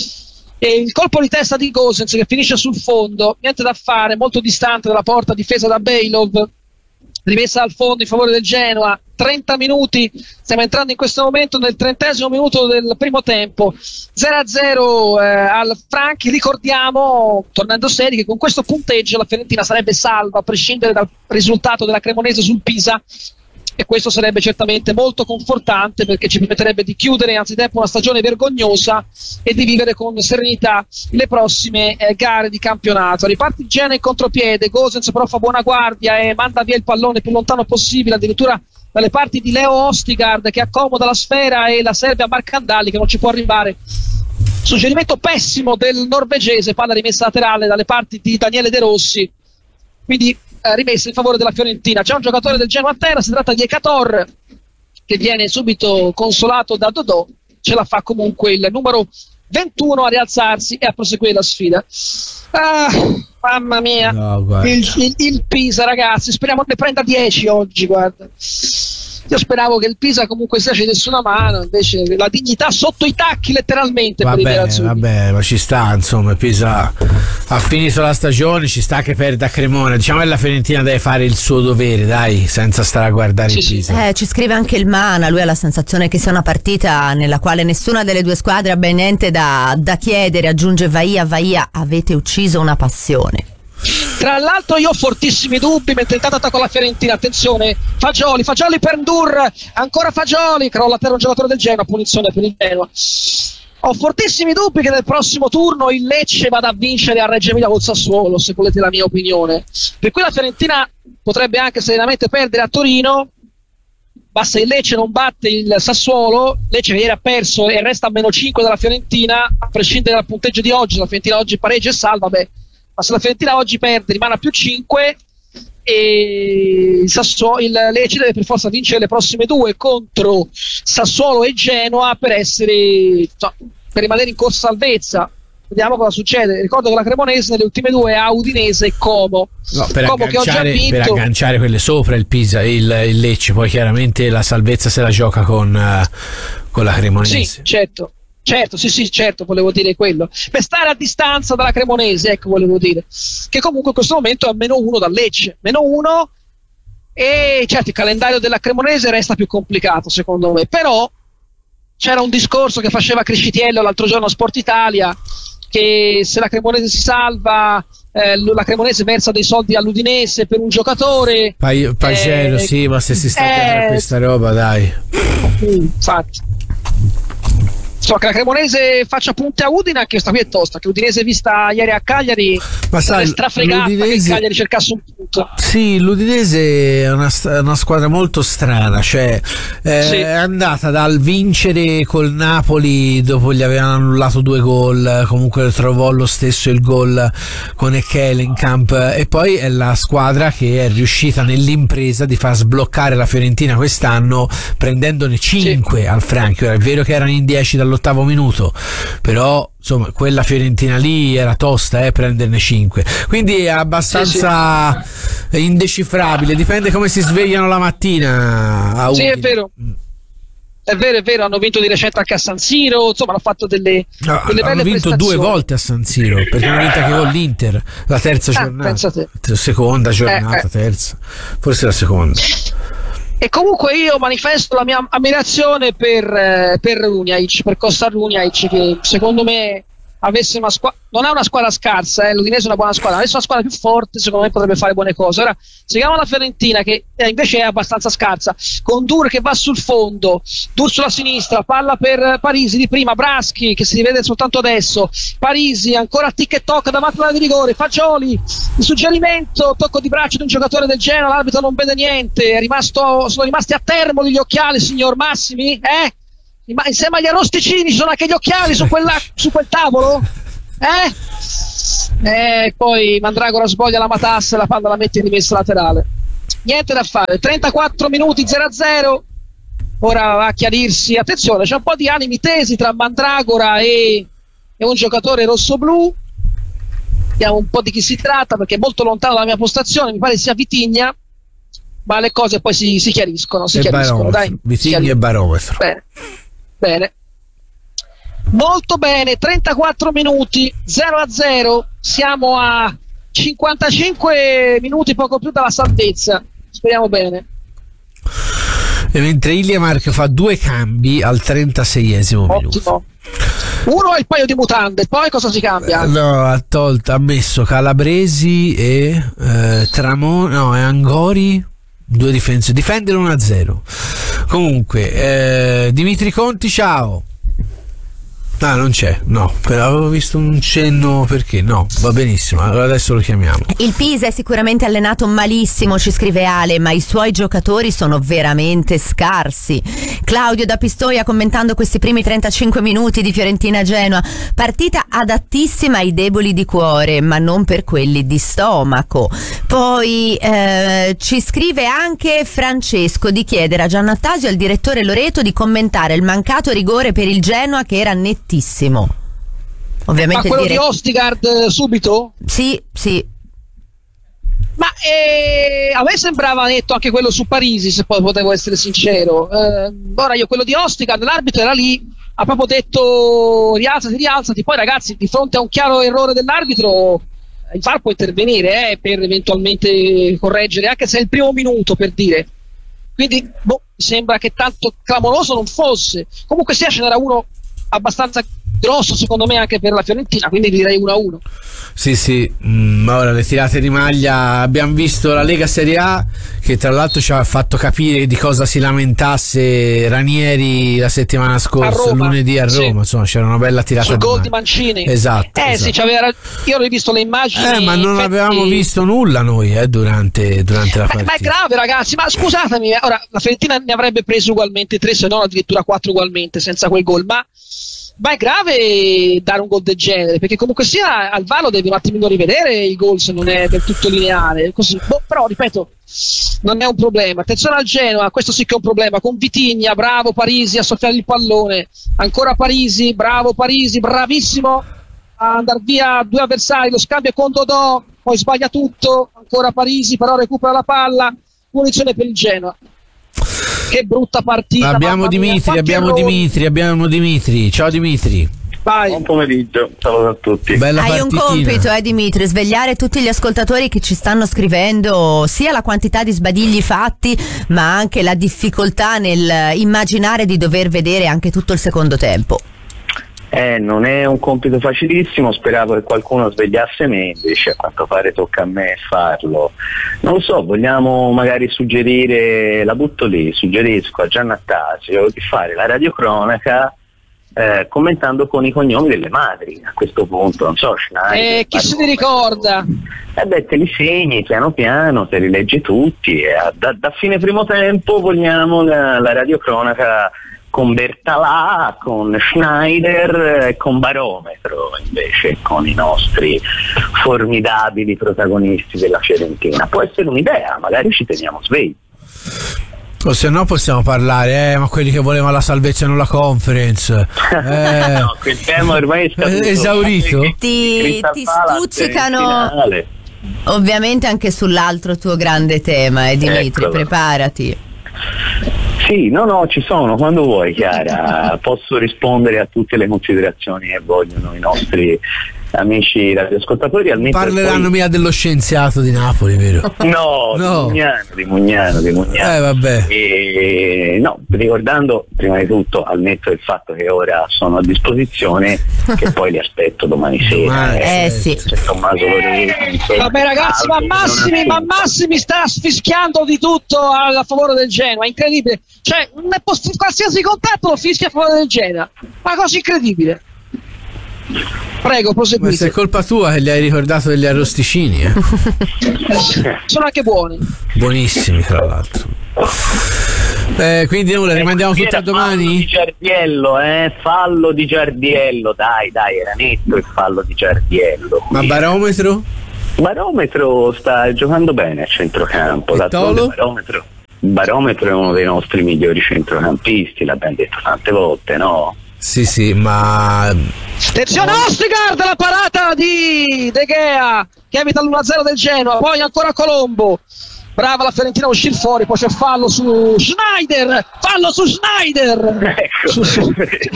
[SPEAKER 1] e il colpo di testa di Gosens che finisce sul fondo. Niente da fare, molto distante dalla porta, difesa da Bejlov. Rimessa al fondo in favore del Genoa. trenta minuti, stiamo entrando in questo momento nel trentesimo minuto del primo tempo. zero a zero eh, al Franchi. Ricordiamo, tornando seri, che con questo punteggio la Fiorentina sarebbe salva a prescindere dal risultato della Cremonese sul Pisa. E questo sarebbe certamente molto confortante, perché ci permetterebbe di chiudere anzitempo una stagione vergognosa e di vivere con serenità le prossime eh, gare di campionato. Riparte il Genoa in contropiede, Gosens però fa buona guardia e manda via il pallone più lontano possibile, addirittura dalle parti di Leo Ostigard, che accomoda la sfera e la serve a Marcandali che non ci può arrivare. Suggerimento pessimo del norvegese, palla rimessa laterale dalle parti di Daniele De Rossi, quindi rimessa in favore della Fiorentina. C'è un giocatore del Genoa a terra, si tratta di Ekator, che viene subito consolato da Dodò. Ce la fa comunque il numero ventuno a rialzarsi e a proseguire la sfida. Ah, mamma mia,
[SPEAKER 2] No,
[SPEAKER 1] il, il, il Pisa, ragazzi, speriamo ne prenda dieci oggi, guarda. Io speravo che il Pisa comunque sia ci desse una mano, invece la dignità sotto i tacchi letteralmente.
[SPEAKER 2] Vabbè,
[SPEAKER 1] per i nerazzurri.
[SPEAKER 2] vabbè, ma ci sta, insomma, il Pisa ha finito la stagione, ci sta che perda a Cremona. Diciamo che la Fiorentina deve fare il suo dovere, dai, senza stare a guardare
[SPEAKER 1] Sì,
[SPEAKER 2] il
[SPEAKER 1] sì.
[SPEAKER 2] Pisa.
[SPEAKER 3] Eh, ci scrive anche il Mana, lui ha la sensazione che sia una partita nella quale nessuna delle due squadre abbia niente da, da chiedere. Aggiunge Vaia, Vaia, avete ucciso una passione.
[SPEAKER 1] Tra l'altro io ho fortissimi dubbi mentre intanto attacco la Fiorentina. Attenzione, Fagioli, Fagioli per Ndur, ancora Fagioli, crolla a terra un giocatore del Genoa, punizione per il Genoa. Ho fortissimi dubbi che nel prossimo turno il Lecce vada a vincere a Reggio Emilia col Sassuolo, se volete la mia opinione. Per cui la Fiorentina potrebbe anche serenamente perdere a Torino. Basta il Lecce non batte il Sassuolo, Lecce che ieri ha perso e resta a meno cinque dalla Fiorentina, a prescindere dal punteggio di oggi. La Fiorentina oggi pareggia e salva, beh, ma se la Fiorentina oggi perde rimane a più cinque e il, Sassuolo, il Lecce deve per forza vincere le prossime due contro Sassuolo e Genoa per essere, cioè, per rimanere in corsa salvezza. Vediamo cosa succede. Ricordo che la Cremonese nelle ultime due ha Udinese e Como.
[SPEAKER 2] No, per,
[SPEAKER 1] Como che oggi ha
[SPEAKER 2] agganciare,
[SPEAKER 1] vinto.
[SPEAKER 2] per agganciare quelle sopra il Pisa e il, il Lecce, poi chiaramente la salvezza se la gioca con, uh, con la Cremonese.
[SPEAKER 1] Sì, certo. Certo, sì, sì, certo, volevo dire quello. Per stare a distanza dalla Cremonese, ecco, volevo dire. Che comunque in questo momento è a meno uno dal Lecce. Meno uno, e certo il calendario della Cremonese resta più complicato, secondo me. Però c'era un discorso che faceva Criscitiello l'altro giorno a Sport Italia, che se la Cremonese si salva, eh, la Cremonese versa dei soldi all'Udinese per un giocatore.
[SPEAKER 2] Pa- Pagero,
[SPEAKER 1] eh,
[SPEAKER 2] sì, ma se si sta
[SPEAKER 1] eh,
[SPEAKER 2] a questa roba, dai.
[SPEAKER 1] Infatti. So che la Cremonese faccia punte a Udine, anche questa qui è tosta, che l'Udinese vista ieri a Cagliari
[SPEAKER 2] Ma sai,
[SPEAKER 1] strafregata che il
[SPEAKER 2] l'Udinese-
[SPEAKER 1] Cagliari cercasse un punto.
[SPEAKER 2] Sì, l'Udinese è una, st- una squadra molto strana, cioè eh,
[SPEAKER 1] Sì.
[SPEAKER 2] è andata dal vincere col Napoli dopo gli avevano annullato due gol, comunque trovò lo stesso il gol con Ekkelenkamp, e poi è la squadra che è riuscita nell'impresa di far sbloccare la Fiorentina quest'anno prendendone cinque sì. al Franchi. Ora è vero che erano in dieci dall'ottavo minuto, però insomma quella Fiorentina lì era tosta, eh, prenderne cinque, quindi è abbastanza sì, sì. indecifrabile, dipende come si svegliano la mattina a
[SPEAKER 1] sì,
[SPEAKER 2] Udine.
[SPEAKER 1] è vero è vero, è vero, hanno vinto di recente anche a San Siro, insomma hanno fatto delle,
[SPEAKER 2] no,
[SPEAKER 1] delle
[SPEAKER 2] hanno
[SPEAKER 1] belle
[SPEAKER 2] vinto due volte a San Siro, perché hanno vinto anche con l'Inter la terza
[SPEAKER 1] ah,
[SPEAKER 2] giornata, seconda giornata,
[SPEAKER 1] eh, eh.
[SPEAKER 2] terza, forse la seconda.
[SPEAKER 1] E comunque io manifesto la mia ammirazione per, eh, per Runjaic, per Costa Runjaic, che secondo me avesse una squadra, non è una squadra scarsa, eh, l'Udinese è una buona squadra, avesse una squadra più forte secondo me potrebbe fare buone cose. Ora seguiamo la Fiorentina che eh, invece è abbastanza scarsa, con Dur che va sul fondo, Dur sulla sinistra, palla per Parisi di prima, Braschi che si rivede soltanto adesso, Parisi ancora tic e toc davanti alla di rigore, Fagioli, il suggerimento, tocco di braccio di un giocatore del Genoa, l'arbitro non vede niente, è rimasto, sono rimasti a Termoli gli occhiali, signor Massimi, eh? Ma insieme agli arrosticini ci sono anche gli occhiali su, quella, su quel tavolo? Eh? E poi Mandragora sboglia la matassa e la palla la mette in rimessa laterale. Niente da fare, trentaquattro minuti zero a zero. Ora va a chiarirsi, attenzione, c'è un po' di animi tesi tra Mandragora e, e un giocatore rosso-blu. Vediamo un po' di chi si tratta perché è molto lontano dalla mia postazione, mi pare sia Vitigna, ma le cose poi si, si chiariscono, si
[SPEAKER 2] e
[SPEAKER 1] chiariscono, dai.
[SPEAKER 2] Vitigna e barometro.
[SPEAKER 1] Bene. Bene, molto bene, trentaquattro minuti zero a zero, siamo a cinquantacinque minuti poco più dalla salvezza, speriamo bene.
[SPEAKER 2] E mentre Iliamark fa due cambi al trentaseiesimo minuto.
[SPEAKER 1] Ottimo. Uno ha il paio di mutande, poi cosa si cambia?
[SPEAKER 2] No, ha tolto, ha messo Calabresi e eh, Tramone, no, e Angori. Due difense, difendere uno a zero. Comunque, eh, Dimitri Conti, ciao. Ah, non c'è, no, però avevo visto un cenno, perché no, va benissimo, allora adesso lo chiamiamo.
[SPEAKER 3] Il Pisa è sicuramente allenato malissimo, ci scrive Ale, ma i suoi giocatori sono veramente scarsi. Claudio da Pistoia commentando questi primi trentacinque minuti di Fiorentina-Genoa, partita adattissima ai deboli di cuore, ma non per quelli di stomaco. Poi eh, ci scrive anche Francesco di chiedere a Giannattasio e al direttore Loreto di commentare il mancato rigore per il Genoa che era nettissimo. Ovviamente
[SPEAKER 1] ma quello
[SPEAKER 3] dire...
[SPEAKER 1] di Ostigard subito?
[SPEAKER 3] Sì, sì.
[SPEAKER 1] Ma eh, a me sembrava netto anche quello su Parisi, se poi potevo essere sincero. Eh, ora io quello di Ostigard, l'arbitro era lì, ha proprio detto rialzati, rialzati. Poi ragazzi, di fronte a un chiaro errore dell'arbitro il V A R può intervenire eh, per eventualmente correggere, anche se è il primo minuto, per dire. Quindi boh, sembra che tanto clamoroso non fosse. Comunque sia, ce n'era uno abbastanza grosso secondo me anche per la Fiorentina, quindi direi uno a uno.
[SPEAKER 2] Sì sì, mm, ora le tirate di maglia, abbiamo visto la Lega Serie A che tra l'altro ci ha fatto capire di cosa si lamentasse Ranieri la settimana scorsa,
[SPEAKER 1] a Roma,
[SPEAKER 2] lunedì a Roma, sì. Insomma c'era una bella tirata
[SPEAKER 1] sul
[SPEAKER 2] di
[SPEAKER 1] gol
[SPEAKER 2] maglia.
[SPEAKER 1] di Mancini.
[SPEAKER 2] Esatto,
[SPEAKER 1] eh
[SPEAKER 2] esatto.
[SPEAKER 1] sì, c'aveva, io ho visto le immagini,
[SPEAKER 2] eh, ma non
[SPEAKER 1] infatti...
[SPEAKER 2] avevamo visto nulla noi eh, durante, durante la
[SPEAKER 1] Beh,
[SPEAKER 2] partita.
[SPEAKER 1] ma è grave ragazzi, ma scusatemi, ora la Fiorentina ne avrebbe preso ugualmente tre, se non addirittura quattro ugualmente senza quel gol, ma Ma è grave dare un gol del genere, perché comunque sia al V A R lo devi un attimino rivedere il gol se non è del tutto lineare, così. Boh, però ripeto, non è un problema. Attenzione al Genoa, questo sì che è un problema, con Vitigna, bravo Parisi a soffiare il pallone, ancora Parisi, bravo Parisi, bravissimo a andare via due avversari, lo scambio è con Dodò, poi sbaglia tutto, ancora Parisi però recupera la palla, punizione per il Genoa. Che brutta partita.
[SPEAKER 2] Abbiamo Dimitri, abbiamo errori. Dimitri, abbiamo Dimitri. Ciao Dimitri.
[SPEAKER 1] Vai.
[SPEAKER 4] Buon pomeriggio, saluto a tutti.
[SPEAKER 2] Bella
[SPEAKER 3] Hai
[SPEAKER 2] partitina.
[SPEAKER 3] un compito, eh Dimitri, svegliare tutti gli ascoltatori che ci stanno scrivendo sia la quantità di sbadigli fatti, ma anche la difficoltà nel immaginare di dover vedere anche tutto il secondo tempo.
[SPEAKER 4] Eh, non è un compito facilissimo, speravo che qualcuno svegliasse me, invece a quanto pare tocca a me farlo. Non lo so, vogliamo magari suggerire, la butto lì, suggerisco a Giannattasio di fare la radiocronaca eh, commentando con i cognomi delle madri, a questo punto, non so, Schneider.
[SPEAKER 1] Eh, chi se ne ricorda?
[SPEAKER 4] Eh beh, te li segni piano piano, te li leggi tutti e da, da fine primo tempo vogliamo la, la radiocronaca con Bertalà, con Schneider e con Barometro invece, con i nostri formidabili protagonisti della Fiorentina. Può essere un'idea, magari ci teniamo svegli.
[SPEAKER 2] O se no possiamo parlare, eh, ma quelli che volevano la salvezza e non la conference. Eh,
[SPEAKER 4] no, quel tema ormai è scaduto.
[SPEAKER 2] Esaurito?
[SPEAKER 3] Ti, ti stuzzicano ovviamente anche sull'altro tuo grande tema, eh, Dimitri, Eccolo. Preparati.
[SPEAKER 4] Sì, no, no, ci sono, quando vuoi Chiara, posso rispondere a tutte le considerazioni che vogliono i nostri amici radioascoltatori, al
[SPEAKER 2] parleranno
[SPEAKER 4] poi...
[SPEAKER 2] mica dello scienziato di Napoli, vero?
[SPEAKER 4] No,
[SPEAKER 2] no.
[SPEAKER 4] di Mugnano, di Mugnano, di Mugnano.
[SPEAKER 2] Eh, vabbè.
[SPEAKER 4] E, no, ricordando prima di tutto, al netto del fatto che ora sono a disposizione, che poi li aspetto domani sera.
[SPEAKER 2] Domani,
[SPEAKER 3] eh, eh sì.
[SPEAKER 4] Se Tommaso Lorenzo,
[SPEAKER 1] Vabbè ragazzi, ma Massimi, ma Massimi sta fischiando di tutto a, a favore del Genoa, incredibile. Cioè, non è poss- qualsiasi contatto lo fischia a favore del Genoa. Una cosa incredibile. Prego, proseguite.
[SPEAKER 2] Ma se è colpa tua che gli hai ricordato degli arrosticini, eh?
[SPEAKER 1] Sono anche buoni.
[SPEAKER 2] Buonissimi, tra l'altro. Eh, quindi nulla, rimandiamo
[SPEAKER 4] Ecco,
[SPEAKER 2] tutto a
[SPEAKER 4] era fallo
[SPEAKER 2] domani?
[SPEAKER 4] di Giardiello, eh? Fallo di Giardiello, dai, dai, era netto il fallo di Giardiello.
[SPEAKER 2] Ma barometro?
[SPEAKER 4] Barometro sta giocando bene a centrocampo.
[SPEAKER 2] E Tolo?
[SPEAKER 4] Barometro, Barometro è uno dei nostri migliori centrocampisti, l'abbiamo detto tante volte, no?
[SPEAKER 2] Sì, sì, ma
[SPEAKER 1] Attenzione, Ostigard, la parata di De Gea che evita l'uno a zero del Genoa, poi ancora Colombo. Brava la Fiorentina a uscire fuori, poi c'è fallo su Schneider, fallo su Schneider.
[SPEAKER 4] Ecco,
[SPEAKER 1] Su- su-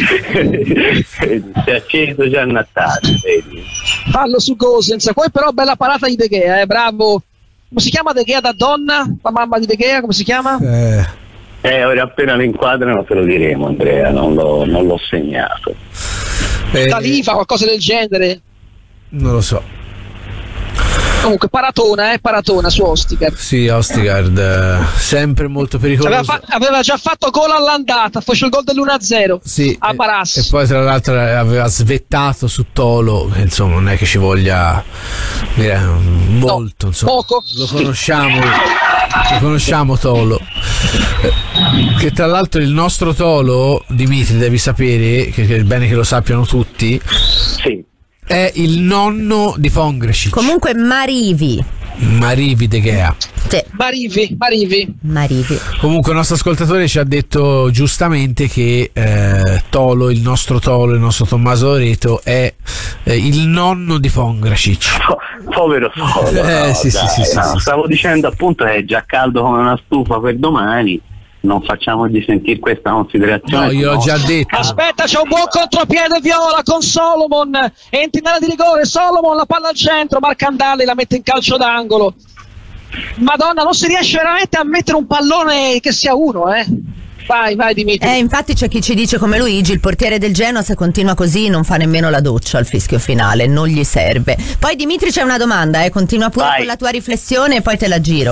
[SPEAKER 4] si è acceso già il Natale, vedi?
[SPEAKER 1] Fallo su Gosens, poi però bella parata di De Gea, eh, bravo. Come si chiama De Gea da donna? La mamma di De Gea, come si chiama?
[SPEAKER 2] eh,
[SPEAKER 4] Eh, ora appena lo inquadrano te lo diremo, Andrea, non l'ho, non l'ho segnato.
[SPEAKER 2] eh,
[SPEAKER 1] Talifa, qualcosa del genere.
[SPEAKER 2] non lo so.
[SPEAKER 1] Comunque paratona, eh, paratona su Ostigard.
[SPEAKER 2] Sì, Ostigard, eh, sempre molto
[SPEAKER 1] Aveva,
[SPEAKER 2] pericoloso.
[SPEAKER 1] fa- aveva già fatto gol all'andata, fece il gol dell'uno a zero
[SPEAKER 2] Sì,
[SPEAKER 1] a
[SPEAKER 2] e,
[SPEAKER 1] Barassi.
[SPEAKER 2] e poi tra l'altro aveva svettato su Tolo, che insomma non è che ci voglia dire, molto, insomma.
[SPEAKER 1] poco.
[SPEAKER 2] Lo conosciamo, lo conosciamo Tolo. Eh, Che tra l'altro il nostro Tolo, Dimitri, devi sapere, che, che è bene che lo sappiano tutti,
[SPEAKER 4] Sì.
[SPEAKER 2] è il nonno di Pongresic.
[SPEAKER 3] Comunque Marivi.
[SPEAKER 2] Marivi De Gea.
[SPEAKER 3] Sì,
[SPEAKER 1] Marivi, Marivi.
[SPEAKER 3] Marivi.
[SPEAKER 2] Comunque il nostro ascoltatore ci ha detto giustamente che eh, Tolo, il nostro Tolo, il nostro Tommaso Loreto è eh, il nonno di Pongresic.
[SPEAKER 4] Po- povero Tolo,
[SPEAKER 2] Eh,
[SPEAKER 4] no,
[SPEAKER 2] sì, sì,
[SPEAKER 4] dai,
[SPEAKER 2] sì, sì,
[SPEAKER 4] no,
[SPEAKER 2] sì.
[SPEAKER 4] stavo dicendo appunto che è già caldo come una stufa per domani, non facciamogli sentire questa considerazione.
[SPEAKER 2] No, io l'ho
[SPEAKER 4] no.
[SPEAKER 2] già detto.
[SPEAKER 1] Aspetta, c'è un buon contropiede viola con Solomon, entra in area di rigore, Solomon la palla al centro, Marcandali la mette in calcio d'angolo. Madonna, non si riesce veramente a mettere un pallone che sia uno, eh. Vai, vai Dimitri.
[SPEAKER 3] Eh, infatti c'è chi ci dice come Luigi, il portiere del Genoa se continua così non fa nemmeno la doccia al fischio finale, non gli serve. Poi Dimitri c'è una domanda, eh, continua pure
[SPEAKER 4] Vai.
[SPEAKER 3] con la tua riflessione e poi te la giro.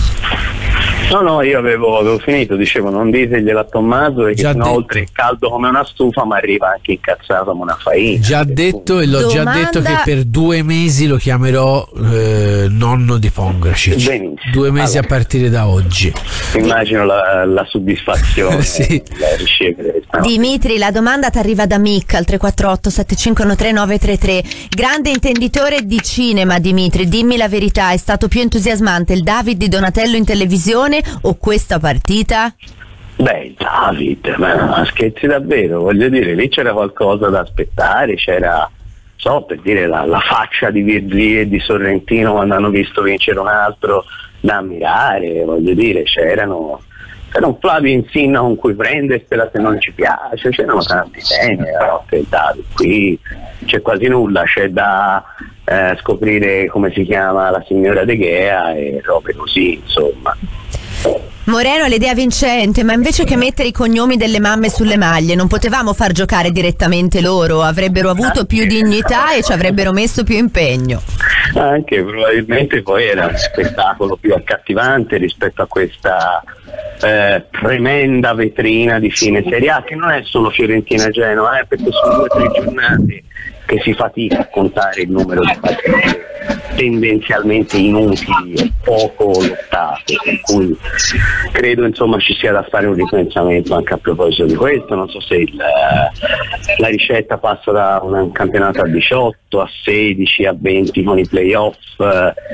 [SPEAKER 4] No, no, io avevo, avevo finito, dicevo non diteglielo a Tommaso perché
[SPEAKER 2] Già
[SPEAKER 4] sennò
[SPEAKER 2] detto.
[SPEAKER 4] oltre il caldo come una stufa mi arriva anche incazzato come una faina.
[SPEAKER 2] Già detto e l'ho già
[SPEAKER 3] Domanda-
[SPEAKER 2] detto che per due mesi lo chiamerò eh, nonno di Pongresic.
[SPEAKER 4] Benissimo.
[SPEAKER 2] Due mesi
[SPEAKER 4] Allora.
[SPEAKER 2] a partire da oggi.
[SPEAKER 4] Immagino la, la soddisfazione
[SPEAKER 2] Sì.
[SPEAKER 4] da ricevere questa notizia.
[SPEAKER 3] Dimitri, la domanda ti arriva da Mick al tre quattro otto sette cinque uno tre nove tre tre. Grande intenditore di cinema, Dimitri, dimmi la verità, è stato più entusiasmante il David di Donatello in televisione o questa partita?
[SPEAKER 4] Beh, David, ma, ma scherzi davvero, voglio dire, lì c'era qualcosa da aspettare, c'era, so, per dire la, la faccia di Virgili e di Sorrentino quando hanno visto vincere un altro da ammirare, voglio dire, c'erano, c'era un Flavio Insinna con cui prendersela se non ci piace, c'erano tanti temi, no, per David, qui c'è quasi nulla, c'è da eh, scoprire come si chiama la signora De Gea e robe così, insomma.
[SPEAKER 3] Moreno, l'idea vincente, ma invece che mettere i cognomi delle mamme sulle maglie, non potevamo far giocare direttamente loro, avrebbero avuto più dignità e ci avrebbero messo più impegno.
[SPEAKER 4] Anche probabilmente poi era un spettacolo più accattivante rispetto a questa eh, tremenda vetrina di fine Serie A, che non è solo Fiorentina-Genoa, eh, perché sono due o tre giornate che si fatica a contare il numero di partite tendenzialmente inutili e poco lottate, per cui credo insomma ci sia da fare un ripensamento anche a proposito di questo. Non so se il, la ricetta passa da un campionato a diciotto, a sedici, a venti con i playoff,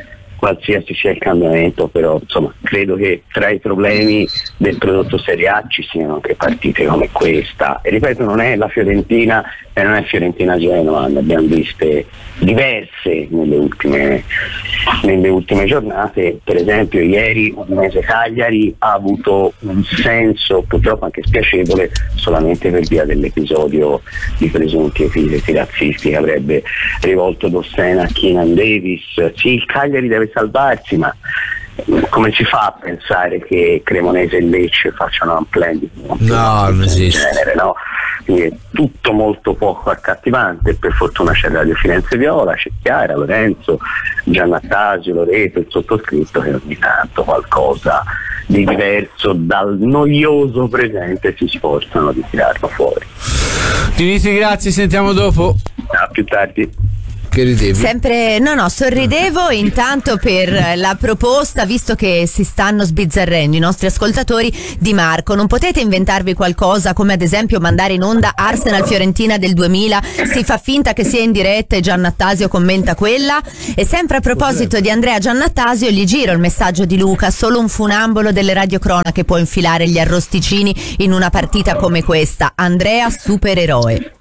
[SPEAKER 5] qualsiasi sia il cambiamento, però insomma credo che tra i problemi del prodotto Serie A ci siano anche partite come questa, e ripeto, non è la Fiorentina e non è Fiorentina-Genoa, ne abbiamo viste diverse nelle ultime, nelle ultime giornate. Per esempio ieri Udinese Cagliari ha avuto un senso purtroppo anche spiacevole solamente per via dell'episodio di presunti epiteti razzisti che avrebbe rivolto Dossena a Keenan Davis. Sì, il Cagliari deve salvarsi, ma come si fa a pensare che Cremonese e Lecce facciano un plan di
[SPEAKER 2] no, non esiste.
[SPEAKER 5] Genere, no? Quindi è tutto molto poco accattivante. Per fortuna c'è Radio Firenze Viola, c'è Chiara, Lorenzo, Giannattasio, Loreto, il sottoscritto, che ogni tanto qualcosa di diverso dal noioso presente si sforzano di tirarlo fuori.
[SPEAKER 2] Dimitri, grazie, sentiamo dopo.
[SPEAKER 5] A più tardi.
[SPEAKER 2] Che ridevi?
[SPEAKER 3] Sempre, no no, sorridevo intanto per la proposta, visto che si stanno sbizzarrendo i nostri ascoltatori, di Marco. Non potete inventarvi qualcosa, come ad esempio mandare in onda Arsenal Fiorentina del duemila, si fa finta che sia in diretta e Giannattasio commenta quella? E sempre a proposito di Andrea Giannattasio, gli giro il messaggio di Luca: solo un funambolo delle radiocronache può infilare gli arrosticini in una partita come questa. Andrea, supereroe.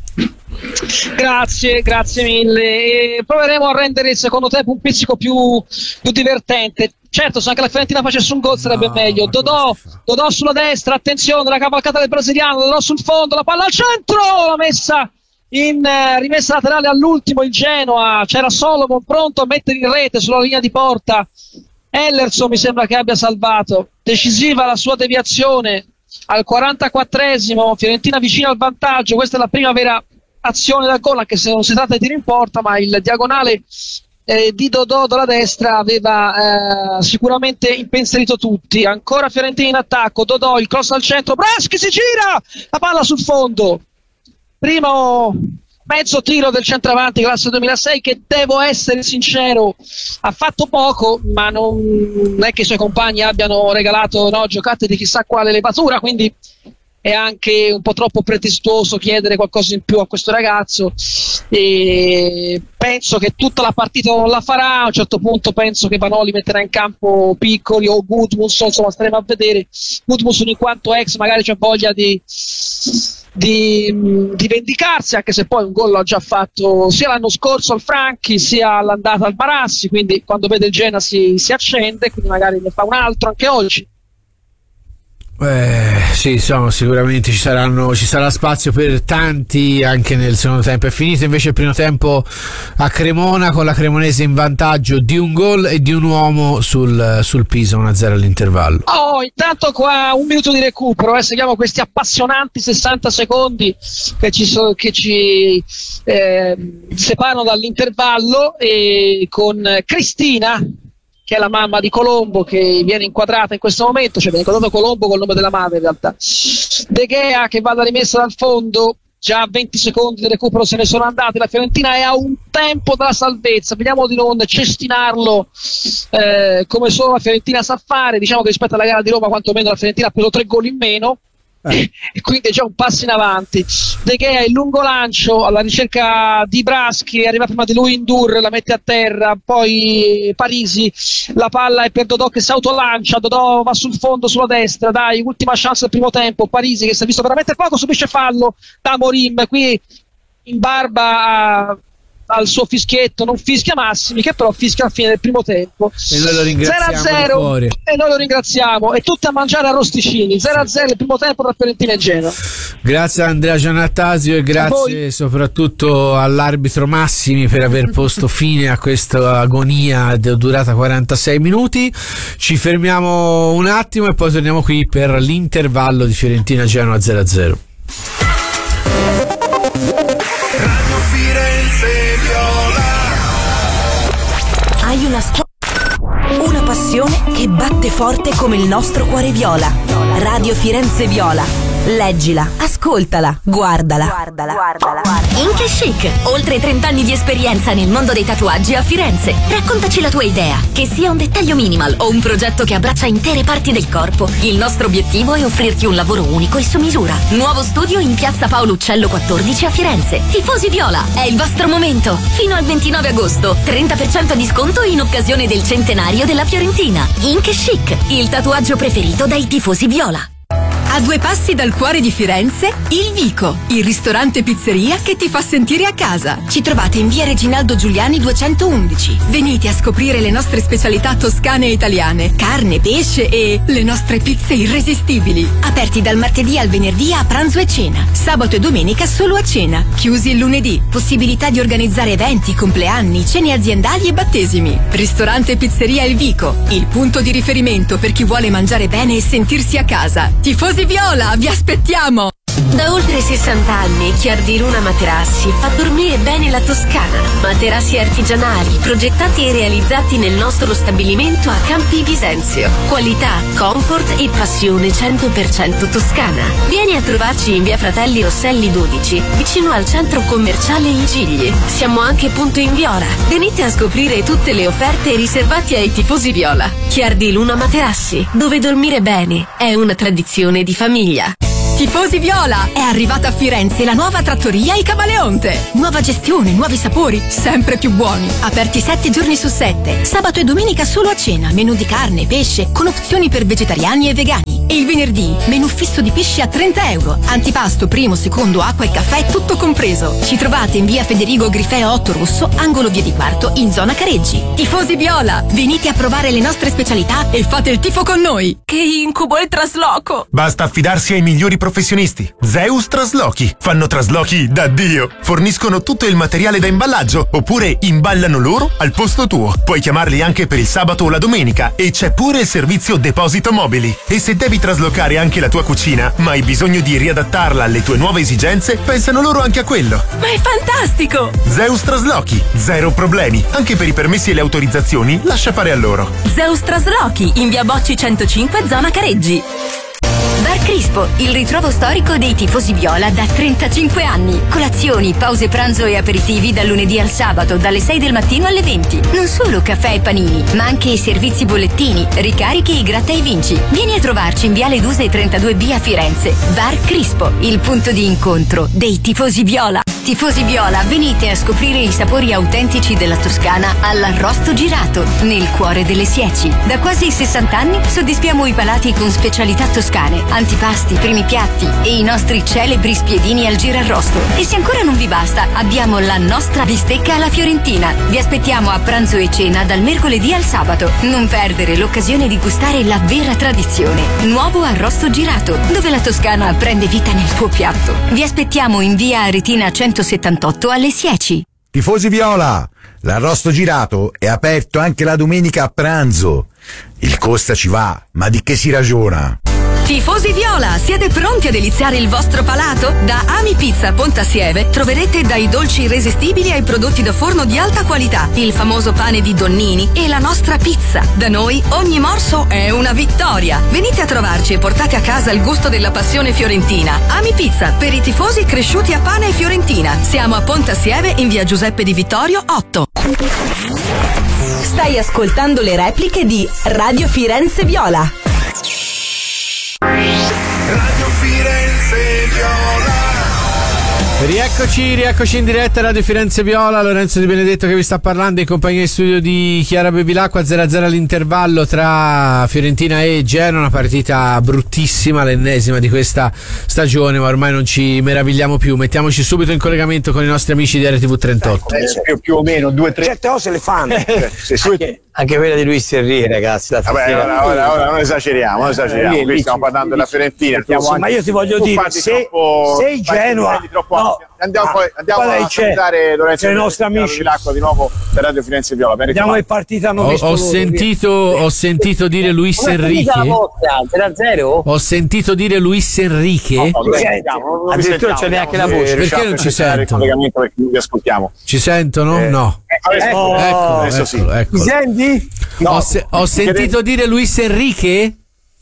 [SPEAKER 1] Grazie, grazie mille. E proveremo a rendere il secondo tempo un pizzico più, più divertente. Certo, se anche la Fiorentina facesse un gol sarebbe no, meglio. Dodò, Dodò sulla destra, attenzione, la cavalcata del brasiliano, Dodò sul fondo, la palla al centro, la messa in eh, rimessa laterale all'ultimo il Genoa. C'era Solomon pronto a mettere in rete sulla linea di porta. Ellerson mi sembra che abbia salvato. Decisiva la sua deviazione al quarantaquattresimo, Fiorentina vicina al vantaggio. Questa è la prima vera azione da gol, anche se non si tratta di tiro in porta, ma il diagonale eh, di Dodò dalla destra aveva eh, sicuramente impensierito tutti. Ancora Fiorentina in attacco, Dodò, il cross al centro, Braschi si gira, la palla sul fondo. Primo mezzo tiro del centravanti classe duemilasei che, devo essere sincero, ha fatto poco, ma non è che i suoi compagni abbiano regalato no, giocate di chissà quale levatura, quindi è anche un po' troppo pretestuoso chiedere qualcosa in più a questo ragazzo, e penso che tutta la partita non la farà. A un certo punto penso che Vanoli metterà in campo Piccoli o Gudmundsson, insomma staremo a vedere. Gudmundsson in quanto ex magari c'è voglia di, di, di vendicarsi, anche se poi un gol l'ha già fatto sia l'anno scorso al Franchi sia all'andata al Barassi, quindi quando vede il Genoa si, si accende, quindi magari ne fa un altro anche oggi.
[SPEAKER 2] Eh, sì, insomma, sicuramente ci saranno ci sarà spazio per tanti anche nel secondo tempo. È finito invece il primo tempo a Cremona con la Cremonese in vantaggio di un gol e di un uomo sul, sul Pisa, uno a zero all'intervallo.
[SPEAKER 1] Oh, intanto qua un minuto di recupero, eh, seguiamo questi appassionanti sessanta secondi che ci, so, che ci eh, separano dall'intervallo, e con Cristina, che è la mamma di Colombo, che viene inquadrata in questo momento, cioè viene inquadrato Colombo col nome della madre in realtà. De Gea che va alla rimessa dal fondo, già venti secondi di recupero se ne sono andati, la Fiorentina è a un tempo dalla salvezza, vediamo di non cestinarlo eh, come solo la Fiorentina sa fare. Diciamo che rispetto alla gara di Roma quantomeno la Fiorentina ha preso tre gol in meno, eh. e quindi è già un passo in avanti. De Gea il lungo lancio alla ricerca di Braschi, arriva prima di lui Indur, la mette a terra, poi Parisi, la palla è per Dodò che si autolancia, Dodò va sul fondo sulla destra, dai, ultima chance del primo tempo, Parisi che si è visto veramente poco subisce fallo da Morim, qui in barba a al suo fischietto, non fischia Massimi, che però fischia alla fine del primo tempo.
[SPEAKER 2] E noi lo ringraziamo
[SPEAKER 1] zero a zero e noi lo ringraziamo, e tutti a mangiare arrosticini. Zero a zero il primo tempo tra Fiorentina e Genoa.
[SPEAKER 2] Grazie a Andrea Giannattasio e grazie soprattutto all'arbitro Massimi per aver posto fine a questa agonia durata quarantasei minuti. Ci fermiamo un attimo e poi torniamo qui per l'intervallo di Fiorentina Genoa zero a zero.
[SPEAKER 6] Hai una squadra, una passione che batte forte come il nostro cuore viola. Radio Firenze Viola, Leggila, ascoltala, guardala. Guardala, guardala, guardala. Ink Chic, oltre trenta anni di esperienza nel mondo dei tatuaggi a Firenze. Raccontaci la tua idea, che sia un dettaglio minimal o un progetto che abbraccia intere parti del corpo. Il nostro obiettivo è offrirti un lavoro unico e su misura. Nuovo studio in piazza Paolo Uccello quattordici a Firenze. Tifosi Viola, è il vostro momento. Fino al ventinove agosto, trenta per cento di sconto in occasione del centenario della Fiorentina. Ink Chic, il tatuaggio preferito dai tifosi viola.
[SPEAKER 7] A due passi dal cuore di Firenze, Il Vico, il ristorante pizzeria che ti fa sentire a casa. Ci trovate in via Reginaldo Giuliani duecentoundici. Venite a scoprire le nostre specialità toscane e italiane, carne, pesce e le nostre pizze irresistibili. Aperti dal martedì al venerdì a pranzo e cena. Sabato e domenica solo a cena. Chiusi il lunedì. Possibilità di organizzare eventi, compleanni, cene aziendali e battesimi. Ristorante pizzeria Il Vico, il punto di riferimento per chi vuole mangiare bene e sentirsi a casa. Tifosi Viola, vi aspettiamo!
[SPEAKER 8] Da oltre sessanta anni Chiar di Luna Materassi fa dormire bene la Toscana. Materassi artigianali, progettati e realizzati nel nostro stabilimento a Campi Bisenzio. Qualità, comfort e passione cento per cento toscana. Vieni a trovarci in via Fratelli Rosselli dodici, vicino al centro commerciale Il Gigli. Siamo anche punto in Viola. Venite a scoprire tutte le offerte riservate ai tifosi viola. Chiar di Luna Materassi, dove dormire bene è una tradizione di famiglia.
[SPEAKER 7] Tifosi Viola, è arrivata a Firenze la nuova trattoria Il Camaleonte. Nuova gestione, nuovi sapori, sempre più buoni. Aperti sette giorni su sette. Sabato e domenica solo a cena. Menù di carne, pesce, con opzioni per vegetariani e vegani. E il venerdì, menù fisso di pesce a trenta euro. Antipasto, primo, secondo, acqua e caffè, tutto compreso. Ci trovate in via Federico Grifeo otto Rosso, angolo via di Quarto, in zona Careggi. Tifosi Viola, venite a provare le nostre specialità e fate il tifo con noi. Che incubo il trasloco!
[SPEAKER 9] Basta affidarsi ai migliori professionisti. Zeus Traslochi. Fanno traslochi da Dio. Forniscono tutto il materiale da imballaggio oppure imballano loro al posto tuo. Puoi chiamarli anche per il sabato o la domenica e c'è pure il servizio deposito mobili. E se devi traslocare anche la tua cucina ma hai bisogno di riadattarla alle tue nuove esigenze, pensano loro anche a quello.
[SPEAKER 7] Ma è fantastico!
[SPEAKER 9] Zeus Traslochi. Zero problemi. Anche per i permessi e le autorizzazioni lascia fare a loro.
[SPEAKER 7] Zeus Traslochi, in via Bocci centocinque, zona Careggi.
[SPEAKER 6] Bar Crispo, il ritrovo storico dei tifosi viola da trentacinque anni. Colazioni, pause pranzo e aperitivi dal lunedì al sabato, dalle sei del mattino alle venti. Non solo caffè e panini, ma anche i servizi bollettini, ricarichi e gratta e vinci. Vieni a trovarci in viale Duse trentadue B a Firenze. Bar Crispo, il punto di incontro dei tifosi viola. Tifosi viola, venite a scoprire i sapori autentici della Toscana all'arrosto girato, nel cuore delle Sieci. Da quasi sessanta anni soddisfiamo i palati con specialità toscane, antipasti, primi piatti e i nostri celebri spiedini al girarrosto. E se ancora non vi basta, abbiamo la nostra bistecca alla fiorentina. Vi aspettiamo a pranzo e cena dal mercoledì al sabato. Non perdere l'occasione di gustare la vera tradizione. Nuovo arrosto girato, dove la Toscana prende vita nel tuo piatto. Vi aspettiamo in via Aretina centosettantotto alle Sieci.
[SPEAKER 10] Tifosi viola, l'arrosto girato è aperto anche la domenica a pranzo. Il costa ci va, ma di che si ragiona?
[SPEAKER 7] Tifosi viola, siete pronti a deliziare il vostro palato? Da Ami Pizza Pontassieve troverete dai dolci irresistibili ai prodotti da forno di alta qualità, il famoso pane di Donnini e la nostra pizza. Da noi ogni morso è una vittoria. Venite a trovarci e portate a casa il gusto della passione fiorentina. Ami Pizza, per i tifosi cresciuti a pane e fiorentina. Siamo a Pontassieve in via Giuseppe di Vittorio otto.
[SPEAKER 6] Stai ascoltando le repliche di Radio Firenze Viola.
[SPEAKER 11] Radio Firenze Viola.
[SPEAKER 2] Rieccoci, rieccoci in diretta Radio Firenze Viola. Lorenzo Di Benedetto che vi sta parlando in compagnia di studio di Chiara Bevilacqua. zero a zero all'intervallo tra Fiorentina e Genoa, una partita bruttissima, l'ennesima di questa stagione, ma ormai non ci meravigliamo più. Mettiamoci subito in collegamento con i nostri amici di R T V trentotto.
[SPEAKER 12] Eh, più, più o meno due tre
[SPEAKER 13] certe cose le fanno.
[SPEAKER 12] Se su...
[SPEAKER 13] anche, anche quella di Luis Enrique, ragazzi. La
[SPEAKER 12] Vabbè, ora, ora, ora non esageriamo, non esageriamo. Qui stiamo parlando della Fiorentina.
[SPEAKER 13] Sì, ma io ti voglio dire, se,
[SPEAKER 12] troppo,
[SPEAKER 13] se Genoa
[SPEAKER 12] no, andiamo, poi, andiamo a salutare Lorenzo
[SPEAKER 13] i nostri amici
[SPEAKER 12] di nuovo per Radio Firenze Viola.
[SPEAKER 13] Andiamo in partita, hanno
[SPEAKER 2] ho,
[SPEAKER 13] visto
[SPEAKER 2] ho
[SPEAKER 13] loro,
[SPEAKER 2] sentito ho sentito dire Luis Enrique.
[SPEAKER 13] zero a zero
[SPEAKER 2] Ho sentito dire Luis Enrique.
[SPEAKER 12] No, no, sentiamo, non
[SPEAKER 13] addirittura c'è neanche la voce.
[SPEAKER 2] Perché non ci sentono?
[SPEAKER 12] Perché vi ascoltiamo.
[SPEAKER 2] Ci sentono?
[SPEAKER 12] Eh.
[SPEAKER 2] No.
[SPEAKER 12] Eh, ecco,
[SPEAKER 2] oh, ecco,
[SPEAKER 12] adesso
[SPEAKER 2] eccolo,
[SPEAKER 12] sì.
[SPEAKER 2] Eccolo.
[SPEAKER 13] Mi senti?
[SPEAKER 2] No. Ho, se- ho sentito dire Luis Enrique.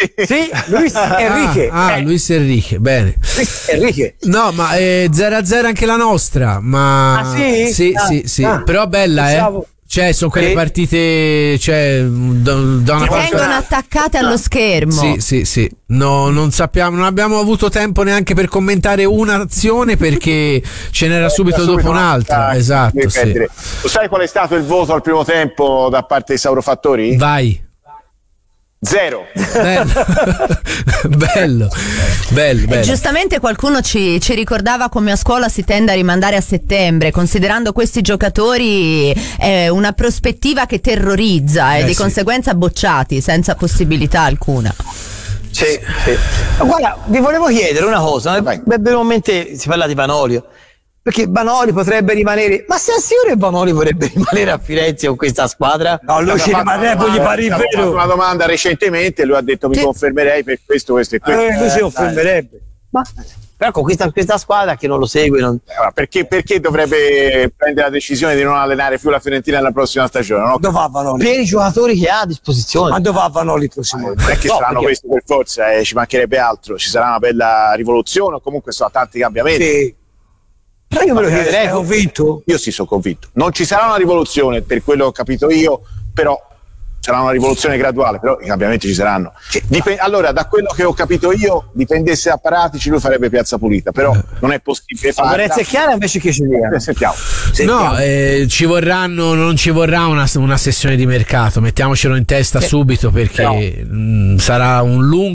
[SPEAKER 13] Sì, Luis Enrique.
[SPEAKER 2] Ah, ah
[SPEAKER 13] eh.
[SPEAKER 2] Luis Enrique, bene.
[SPEAKER 13] Luis Enrique.
[SPEAKER 2] No, ma eh, zero a zero anche la nostra, ma
[SPEAKER 13] Ah, sì?
[SPEAKER 2] Sì,
[SPEAKER 13] Ah,
[SPEAKER 2] sì, sì.
[SPEAKER 13] ah.
[SPEAKER 2] Però bella,
[SPEAKER 13] Pensavo-
[SPEAKER 2] eh. Cioè, sono quelle
[SPEAKER 13] Sì.
[SPEAKER 2] partite, cioè, da, da una
[SPEAKER 3] Che
[SPEAKER 2] parte.
[SPEAKER 3] vengono attaccate allo schermo.
[SPEAKER 2] Sì, sì, sì. No, non sappiamo, non abbiamo avuto tempo neanche per commentare un'azione perché ce n'era subito
[SPEAKER 12] Subito
[SPEAKER 2] dopo un'altra.
[SPEAKER 12] ah,
[SPEAKER 2] Esatto,
[SPEAKER 12] devi
[SPEAKER 2] sì.
[SPEAKER 12] perdere. Lo sai qual è stato il voto al primo tempo da parte dei Saurofattori?
[SPEAKER 2] Vai.
[SPEAKER 12] Zero.
[SPEAKER 2] Bello, bello, bello,
[SPEAKER 3] E
[SPEAKER 2] bello.
[SPEAKER 3] giustamente qualcuno ci, ci ricordava come a scuola si tende a rimandare a settembre, considerando questi giocatori è una prospettiva che terrorizza e
[SPEAKER 2] Eh,
[SPEAKER 3] di
[SPEAKER 2] sì.
[SPEAKER 3] conseguenza bocciati senza possibilità alcuna.
[SPEAKER 13] Sì, sì. Ma guarda, vi volevo chiedere una cosa, brevemente si parla di Vanoli, perché Vanoli potrebbe rimanere, ma sei sicuro che Vanoli vorrebbe rimanere a Firenze con questa squadra? No, lui ci rimarrebbe, gli pare il
[SPEAKER 12] Abbiamo fatto
[SPEAKER 13] vero.
[SPEAKER 12] una domanda recentemente e lui ha detto mi
[SPEAKER 3] Sì.
[SPEAKER 12] confermerei per questo, questo e questo.
[SPEAKER 13] Eh, lui si
[SPEAKER 12] Eh,
[SPEAKER 13] confermerebbe. Ma però con questa, questa squadra che non lo segue, non...
[SPEAKER 12] dai. Eh, ma perché, perché dovrebbe prendere la decisione di non allenare più la Fiorentina nella prossima stagione? Non ho
[SPEAKER 13] Dove va Vanoli? Per i giocatori che ha a disposizione. Ma dove va Vanoli il prossimo anno?
[SPEAKER 12] Non è che
[SPEAKER 13] No,
[SPEAKER 12] saranno
[SPEAKER 13] perché-
[SPEAKER 12] questi per forza, eh, ci mancherebbe altro, ci sarà una bella rivoluzione o comunque sono tanti cambiamenti.
[SPEAKER 13] Sì. Però io me lo chiederei.
[SPEAKER 12] Sei convinto? Io sì, sono convinto. Non ci sarà una rivoluzione, per quello che ho capito io, però sarà una rivoluzione graduale, però i cambiamenti ci saranno. Dip- allora, da quello che ho capito io, dipendesse da Paratici, lui farebbe Piazza Pulita, però non è possibile farla.
[SPEAKER 13] Lorenzo e Chiara invece che ci dica?
[SPEAKER 12] Eh, Sentiamo.
[SPEAKER 2] No, eh, ci vorranno, non ci vorrà una, una sessione di mercato, mettiamocelo in testa subito perché
[SPEAKER 12] No.
[SPEAKER 2] mh, sarà un lungo